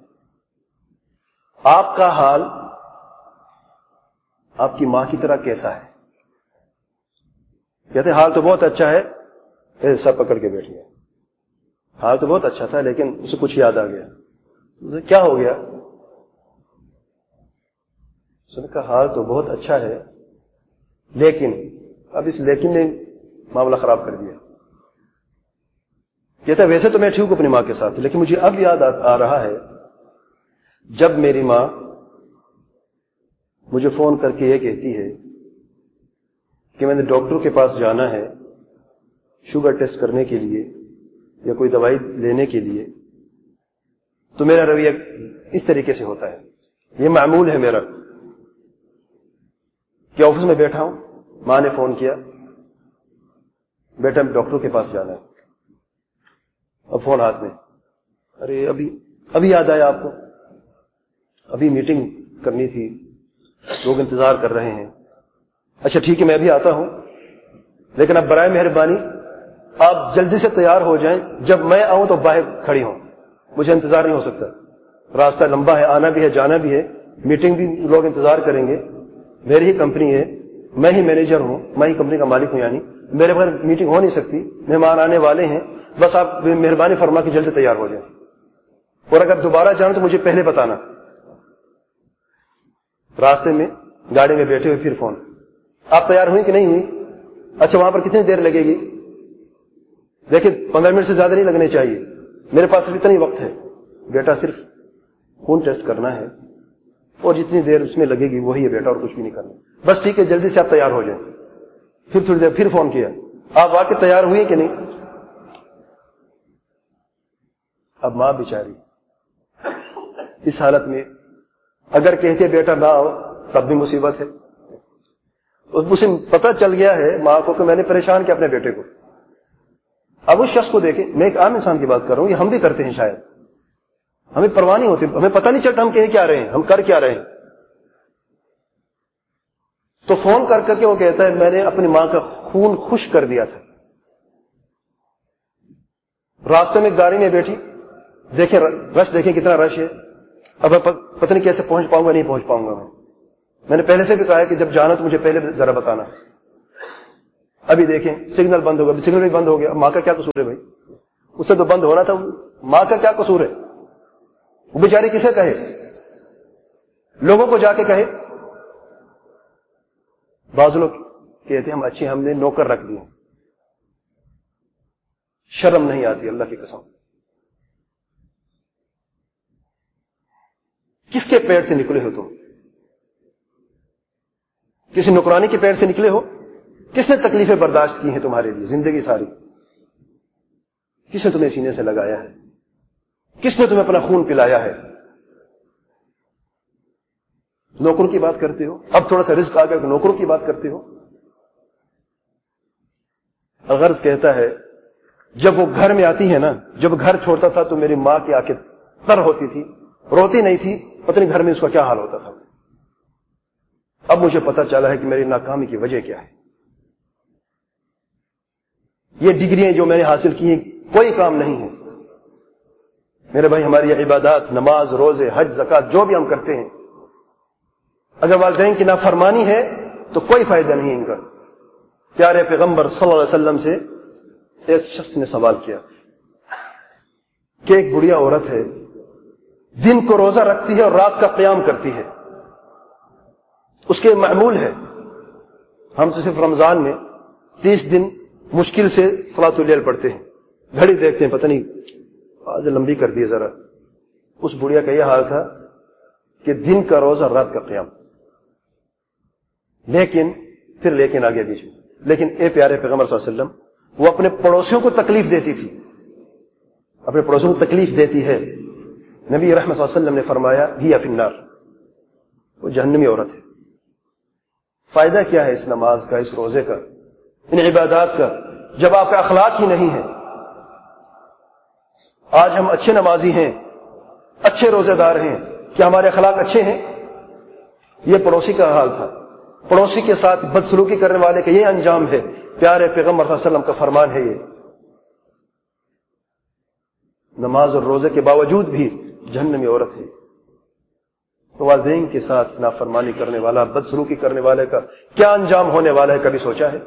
آپ کا حال آپ کی ماں کی طرح کیسا ہے؟ کہتے حال تو بہت اچھا ہے. سب پکڑ کے بیٹھ گیا. حال تو بہت اچھا تھا لیکن اسے کچھ یاد آ گیا. کیا ہو گیا؟ اس نے کہا حال تو بہت اچھا ہے لیکن اب اس لیکن نے معاملہ خراب کر دیا. کہتا ویسے تو میں ٹھیک ہوں اپنی ماں کے ساتھ, لیکن مجھے اب یاد آ رہا ہے جب میری ماں مجھے فون کر کے یہ کہتی ہے کہ میں نے ڈاکٹر کے پاس جانا ہے شوگر ٹیسٹ کرنے کے لیے یا کوئی دوائی لینے کے لیے, تو میرا رویہ اس طریقے سے ہوتا ہے. یہ معمول ہے میرا کہ آفس میں بیٹھا ہوں, ماں نے فون کیا بیٹا ڈاکٹر کے پاس جانا ہے, اب فون ہاتھ میں, ارے ابھی ابھی یاد آیا آپ کو, ابھی میٹنگ کرنی تھی, لوگ انتظار کر رہے ہیں. اچھا ٹھیک ہے میں ابھی آتا ہوں, لیکن اب برائے مہربانی آپ جلدی سے تیار ہو جائیں, جب میں آؤں تو باہر کھڑی ہوں, مجھے انتظار نہیں ہو سکتا, راستہ لمبا ہے, آنا بھی ہے جانا بھی ہے, میٹنگ بھی لوگ انتظار کریں گے, میری ہی کمپنی ہے, میں ہی مینیجر ہوں, میں ہی کمپنی کا مالک ہوں, یعنی میرے بغیر میٹنگ ہو نہیں سکتی, مہمان آنے والے ہیں, بس آپ مہربانی فرما کے جلد سے تیار ہو جائیں, اور اگر دوبارہ جانا تو مجھے پہلے بتانا. راستے میں گاڑی میں بیٹھے ہوئے پھر فون, آپ تیار ہوئی کہ نہیں ہوئی؟ اچھا وہاں پر کتنی دیر لگے گی؟ دیکھیں پندرہ منٹ سے زیادہ نہیں لگنے چاہیے, میرے پاس اتنا ہی وقت ہے, بیٹا صرف خون ٹیسٹ کرنا ہے اور جتنی دیر اس میں لگے گی وہی ہے بیٹا, اور کچھ بھی نہیں کرنا, بس ٹھیک ہے جلدی سے آپ تیار ہو جائیں. پھر تھوڑی دیر پھر فون کیا, آپ واقعی تیار ہوئی کہ نہیں؟ اب ماں بیچاری اس حالت میں اگر کہتے بیٹا نہ آؤ تب بھی مصیبت ہے. اسے پتہ چل گیا ہے ماں کو کہ میں نے پریشان کیا اپنے بیٹے کو. اب اس شخص کو دیکھیں, میں ایک عام انسان کی بات کر رہا ہوں, یہ ہم بھی کرتے ہیں شاید, ہمیں پرواہ نہیں ہوتی, ہمیں پتہ نہیں چلتا ہم کہہ کیا رہے ہیں, ہم کر کیا رہے ہیں. تو فون کر کر کے وہ کہتا ہے میں نے اپنی ماں کا خون خشک کر دیا تھا. راستے میں گاڑی میں بیٹھی, دیکھیں رش دیکھیں کتنا رش ہے, اب پتہ نہیں کیسے پہنچ پاؤں گا, نہیں پہنچ پاؤں گا. میں میں نے پہلے سے بھی کہا ہے کہ جب جانا تو مجھے پہلے ذرا بتانا. ابھی دیکھیں سگنل بند ہو گیا, سگنل بھی بند ہو گیا, ماں کا کیا قصور ہے بھائی, اس سے تو بند ہونا تھا, ماں کا کیا قصور ہے؟ وہ بیچاری کسے کہے؟ لوگوں کو جا کے کہے؟ بعض لوگ کہتے ہم اچھے، ہم نے نوکر رکھ دیے، شرم نہیں آتی اللہ کی قسم. کس کے پیڑ سے نکلے ہو تم؟ کسی نوکرانی کے پیڑ سے نکلے ہو؟ کس نے تکلیفیں برداشت کی ہیں تمہارے لیے زندگی ساری؟ کس نے تمہیں سینے سے لگایا ہے؟ کس نے تمہیں اپنا خون پلایا ہے؟ نوکروں کی بات کرتے ہو. اب تھوڑا سا رزق آ گیا کہ نوکروں کی بات کرتے ہو. غرض کہتا ہے جب وہ گھر میں آتی ہے نا، جب گھر چھوڑتا تھا تو میری ماں کی آنکھیں تر ہوتی تھی، روتی نہیں تھی، پتہ نہیں گھر میں اس کا کیا حال ہوتا تھا. اب مجھے پتا چلا ہے کہ میری ناکامی کی وجہ کیا ہے. یہ ڈگریاں جو میں نے حاصل کی ہیں کوئی کام نہیں ہے میرے بھائی. ہماری یہ عبادات، نماز، روزے، حج، زکات جو بھی ہم کرتے ہیں، اگر والدین کی نافرمانی ہے تو کوئی فائدہ نہیں ہے ان کا. پیارے پیغمبر صلی اللہ علیہ وسلم سے ایک شخص نے سوال کیا کہ ایک بڑھیا عورت ہے، دن کو روزہ رکھتی ہے اور رات کا قیام کرتی ہے، اس کے معمول ہے. ہم تو صرف رمضان میں تیس دن مشکل سے صلاۃ اللیل پڑھتے ہیں، گھڑی دیکھتے ہیں پتہ نہیں آج لمبی کر دی ذرا. اس بڑھیا کا یہ حال تھا کہ دن کا روزہ رات کا قیام. لیکن پھر لیکن آگے بیچ میں لیکن اے پیارے پیغمبر صلی اللہ علیہ وسلم، وہ اپنے پڑوسیوں کو تکلیف دیتی تھی، اپنے پڑوسیوں کو تکلیف دیتی ہے. نبی رحمت صلی اللہ علیہ وسلم نے فرمایا ہی فی النار، وہ جہنمی عورت ہے. فائدہ کیا ہے اس نماز کا، اس روزے کا، ان عبادات کا، جب آپ کا اخلاق ہی نہیں ہے؟ آج ہم اچھے نمازی ہیں، اچھے روزے دار ہیں، کیا ہمارے اخلاق اچھے ہیں؟ یہ پڑوسی کا حال تھا. پڑوسی کے ساتھ بدسلوکی کرنے والے کا یہ انجام ہے. پیارے پیغمبر صلی اللہ علیہ وسلم کا فرمان ہے یہ. نماز اور روزے کے باوجود بھی جہنمی عورت ہے. تو والدین کے ساتھ نافرمانی کرنے والا، بدسلوکی کرنے والے کا کیا انجام ہونے والا ہے، کبھی سوچا ہے؟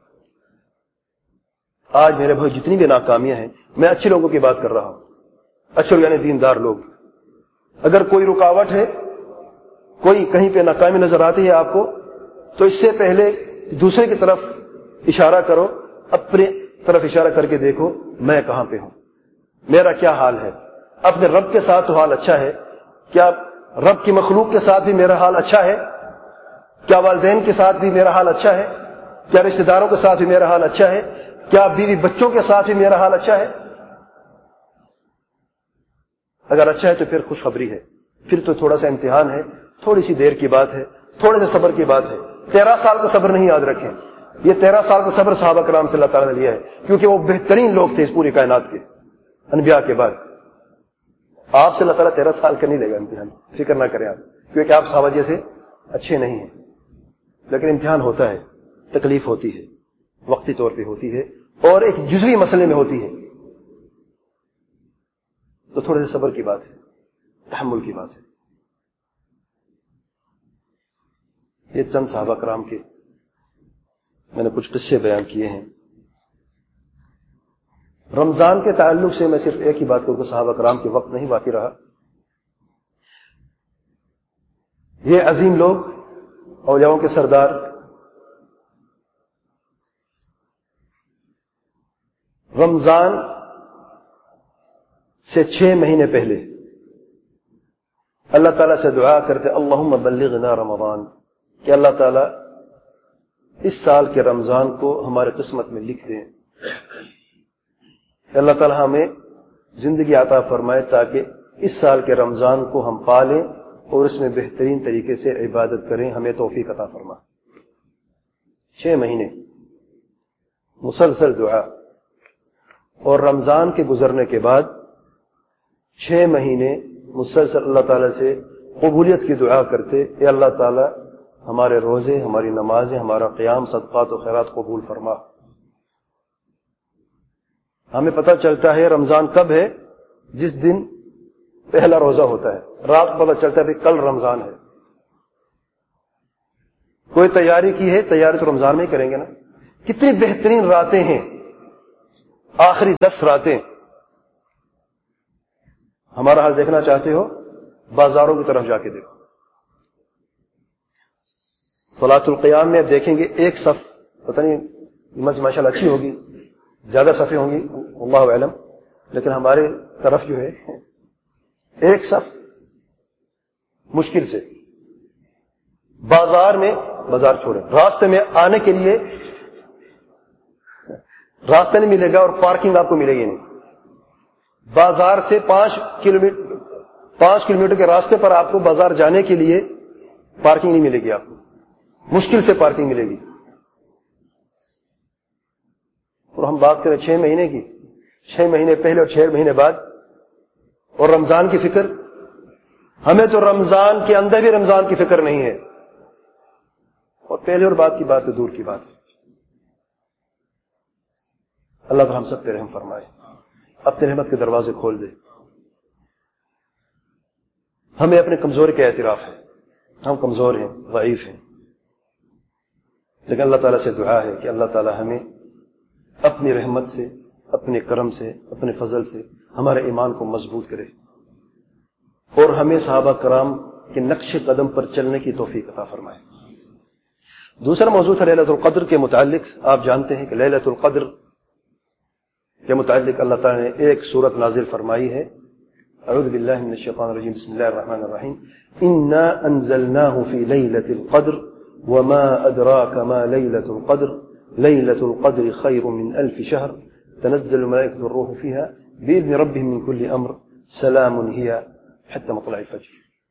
آج میرے بھائی جتنی بھی ناکامیاں ہیں، میں اچھے لوگوں کی بات کر رہا ہوں، اچھے لوگ یعنی دیندار لوگ. اگر کوئی رکاوٹ ہے، کوئی کہیں پہ ناکامی نظر آتی ہے آپ کو، تو اس سے پہلے دوسرے کی طرف اشارہ کرو، اپنے طرف اشارہ کر کے دیکھو میں کہاں پہ ہوں، میرا کیا حال ہے. اپنے رب کے ساتھ تو حال اچھا ہے، کیا رب کی مخلوق کے ساتھ بھی میرا حال اچھا ہے؟ کیا والدین کے ساتھ بھی میرا حال اچھا ہے؟ کیا رشتہ داروں کے ساتھ بھی میرا حال اچھا ہے؟ کیا بیوی بچوں کے ساتھ بھی میرا حال اچھا ہے؟ اگر اچھا ہے تو پھر خوشخبری ہے، پھر تو تھوڑا سا امتحان ہے، تھوڑی سی دیر کی بات ہے، تھوڑے سے صبر کی بات ہے. تیرہ سال کا صبر نہیں یاد رکھیں، یہ تیرہ سال کا صبر صحابہ کرام سے اللہ تعالیٰ نے لیا ہے، کیونکہ وہ بہترین لوگ تھے اس پوری کائنات کے انبیاء کے بعد. آپ سے اللہ تعالیٰ تیرہ سال کا نہیں لے گا امتحان، فکر نہ کریں آپ، کیونکہ آپ صحابہ جیسے اچھے نہیں ہیں. لیکن امتحان ہوتا ہے، تکلیف ہوتی ہے، وقتی طور پہ ہوتی ہے، اور ایک جزوی مسئلے میں ہوتی ہے. تو تھوڑے سے صبر کی بات ہے، تحمل کی بات ہے. یہ چند صحابہ کرام کے میں نے کچھ قصے بیان کیے ہیں. رمضان کے تعلق سے میں صرف ایک ہی بات کروں کہ صحابہ کرام کے وقت نہیں باقی رہا. یہ عظیم لوگ، اولیاؤں کے سردار، رمضان سے چھ مہینے پہلے اللہ تعالیٰ سے دعا کرتے اللہم بلغنا رمضان، کہ اللہ تعالیٰ اس سال کے رمضان کو ہمارے قسمت میں لکھ دیں، کہ اللہ تعالیٰ ہمیں زندگی عطا فرمائے تاکہ اس سال کے رمضان کو ہم پالیں اور اس میں بہترین طریقے سے عبادت کریں، ہمیں توفیق عطا فرما. چھ مہینے مسلسل دعا، اور رمضان کے گزرنے کے بعد چھ مہینے مسلسل اللہ تعالیٰ سے قبولیت کی دعا کرتے، اے اللہ تعالیٰ ہمارے روزے، ہماری نمازیں، ہمارا قیام، صدقات و خیرات قبول فرما. ہمیں پتہ چلتا ہے رمضان کب ہے؟ جس دن پہلا روزہ ہوتا ہے، رات کو پتہ چلتا ہے کہ کل رمضان ہے. کوئی تیاری کی ہے، تیاری تو رمضان میں ہی کریں گے نا. کتنی بہترین راتیں ہیں، آخری دس راتیں. ہمارا حال دیکھنا چاہتے ہو بازاروں کی طرف جا کے دیکھو. صلاۃ القیام میں دیکھیں گے ایک صف, پتہ نہیں نماز ماشاء اللہ اچھی ہوگی, زیادہ صفیں ہوں گی اللہ اعلم, لیکن ہمارے طرف جو ہے ایک صف مشکل سے. بازار میں, بازار چھوڑیں, راستے میں آنے کے لیے راستہ نہیں ملے گا اور پارکنگ آپ کو ملے گی نہیں. بازار سے پانچ کلو میٹر پانچ کلو میٹر کے راستے پر آپ کو بازار جانے کے لیے پارکنگ نہیں ملے گی, آپ کو مشکل سے پارکنگ ملے گی. اور ہم بات کریں چھ مہینے کی, چھ مہینے پہلے اور چھ مہینے بعد, اور رمضان کی فکر, ہمیں تو رمضان کے اندر بھی رمضان کی فکر نہیں ہے, اور پہلے اور بعد کی بات تو دور کی بات ہے. اللہ تعالی ہم سب پہ رحم فرمائے, اپنے رحمت کے دروازے کھول دے. ہمیں اپنے کمزوری کا اعتراف ہے, ہم کمزور ہیں, ضعیف ہیں, لیکن اللہ تعالیٰ سے دعا ہے کہ اللہ تعالیٰ ہمیں اپنی رحمت سے, اپنے کرم سے, اپنے فضل سے ہمارے ایمان کو مضبوط کرے, اور ہمیں صحابہ کرام کے نقش قدم پر چلنے کی توفیق عطا فرمائے. دوسرا موضوع تھا لیلۃ القدر کے متعلق. آپ جانتے ہیں کہ لیلۃ القدر کے متعلق اللہ تعالیٰ نے ایک سورت نازل فرمائی ہے. اعوذ باللہ من الشیطان الرجیم, بسم اللہ الرحمن الرحیم. انا انزلناه في ليلة القدر وما ادراك ما ليلة القدر ليلة القدر خير من الف شهر تنزل الملائكة والروح فيها بإذن ربهم من كل امر سلام هي حتى مطلع الفجر.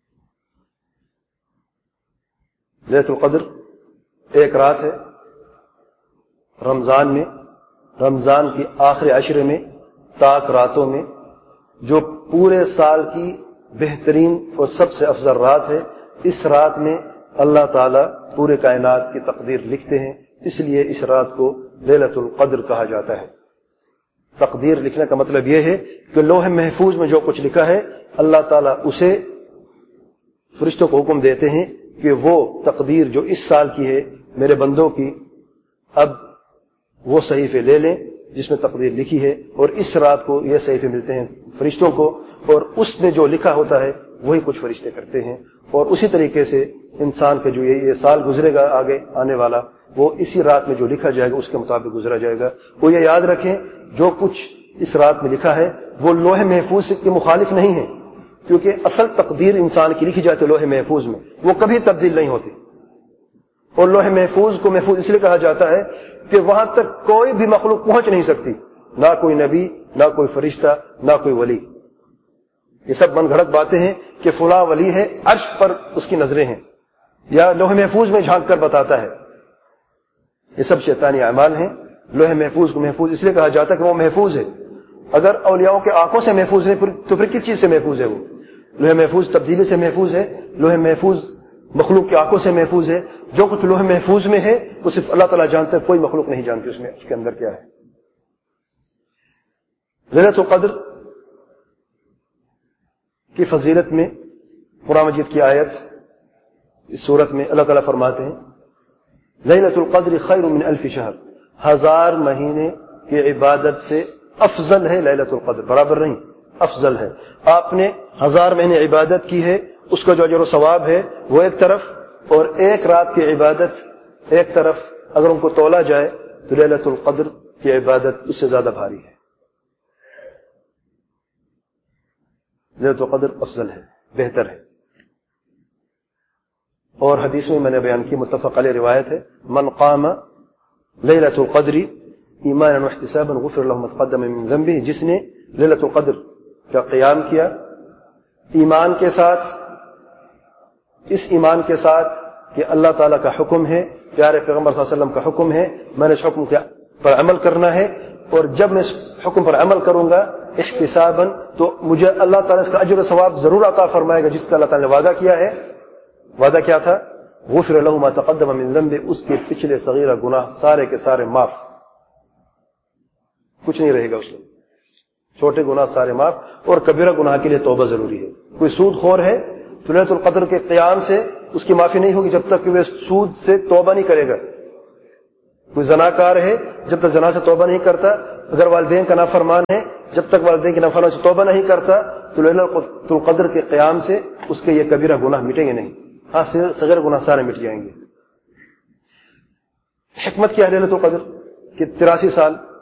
لیلۃ القدر ایک رات ہے رمضان میں, رمضان کی آخری عشرے میں, تاک راتوں میں, جو پورے سال کی بہترین اور سب سے افضل رات ہے. اس رات میں اللہ تعالیٰ پورے کائنات کی تقدیر لکھتے ہیں, اس لیے اس رات کو لیلۃ القدر کہا جاتا ہے. تقدیر لکھنے کا مطلب یہ ہے کہ لوح محفوظ میں جو کچھ لکھا ہے اللہ تعالیٰ اسے فرشتوں کو حکم دیتے ہیں کہ وہ تقدیر جو اس سال کی ہے میرے بندوں کی, اب وہ صحیفے لے لیں جس میں تقدیر لکھی ہے, اور اس رات کو یہ صحیفے ملتے ہیں فرشتوں کو, اور اس میں جو لکھا ہوتا ہے وہی کچھ فرشتے کرتے ہیں. اور اسی طریقے سے انسان کا جو یہ سال گزرے گا آگے آنے والا, وہ اسی رات میں جو لکھا جائے گا اس کے مطابق گزرا جائے گا. وہ یہ یاد رکھیں جو کچھ اس رات میں لکھا ہے وہ لوح محفوظ کے مخالف نہیں ہے, کیونکہ اصل تقدیر انسان کی لکھی جاتی ہے لوح محفوظ میں, وہ کبھی تبدیل نہیں ہوتی. اور لوح محفوظ کو محفوظ اس لیے کہا جاتا ہے کہ وہاں تک کوئی بھی مخلوق پہنچ نہیں سکتی, نہ کوئی نبی, نہ کوئی فرشتہ, نہ کوئی ولی. یہ سب من گھڑت باتیں ہیں کہ فلاں ولی ہے, عرش پر اس کی نظریں ہیں, یا لوح محفوظ میں جھانک کر بتاتا ہے. یہ سب شیطانی اعمال ہیں. لوح محفوظ کو محفوظ اس لیے کہا جاتا ہے کہ وہ محفوظ ہے. اگر اولیاؤں کے آنکھوں سے محفوظ نہیں تو پھر کس چیز سے محفوظ ہے؟ وہ لوح محفوظ تبدیلی سے محفوظ ہے, لوح محفوظ مخلوق کی آنکھوں سے محفوظ ہے. جو کچھ لوح محفوظ میں ہے وہ صرف اللہ تعالیٰ جانتا ہے, کوئی مخلوق نہیں جانتی اس میں اس کے اندر کیا ہے. لیلۃ القدر کی فضیلت میں قرآن مجید کی آیت اس صورت میں اللہ تعالیٰ فرماتے ہیں لیلۃ القدر خیر من الف شہر, ہزار مہینے کی عبادت سے افضل ہے لیلۃ القدر, برابر نہیں افضل ہے. آپ نے ہزار مہینے عبادت کی ہے, اس کا جو اجر و ثواب ہے وہ ایک طرف, اور ایک رات کی عبادت ایک طرف. اگر ان کو تولا جائے تو لیلۃ القدر کی عبادت اس سے زیادہ بھاری ہے. لیلۃ القدر افضل ہے, بہتر ہے. اور حدیث میں میں نے بیان کی متفق علیہ روایت ہے, من قام لیلۃ القدر ایمانا واحتسابا غفر له ما تقدم من ذنبه, جس نے لیلۃ القدر کا قیام کیا ایمان کے ساتھ, اس ایمان کے ساتھ کہ اللہ تعالیٰ کا حکم ہے, پیارے پیغمبر صلی اللہ علیہ وسلم کا حکم ہے, میں نے اس حکم پر عمل کرنا ہے, اور جب میں اس حکم پر عمل کروں گا احتسابا تو مجھے اللہ تعالیٰ اس کا اجر و ثواب ضرور عطا فرمائے گا جس کا اللہ تعالیٰ نے وعدہ کیا ہے. وعدہ کیا تھا؟ غفر له ما تقدم من ذنبه, اس کے پچھلے صغیرہ گناہ سارے کے سارے معاف, کچھ نہیں رہے گا اس میں, چھوٹے گناہ سارے معاف. اور کبیرہ گناہ کے لیے توبہ ضروری ہے. کوئی سود خور ہے تو لیلۃ القدر کے قیام سے اس کی معافی نہیں ہوگی جب تک کہ وہ سود سے توبہ نہیں کرے گا. کوئی زناکار ہے جب تک زنا سے توبہ نہیں کرتا، اگر والدین کا نافرمان ہے جب تک والدین کی نافرمانی سے توبہ نہیں کرتا تو لیلۃ القدر کے قیام سے اس کے یہ کبیرہ گناہ مٹیں گے نہیں، ہاں صغیر گناہ سارے مٹ جائیں گے۔ حکمت کیا ہے لیلۃ القدر کہ تراسی سال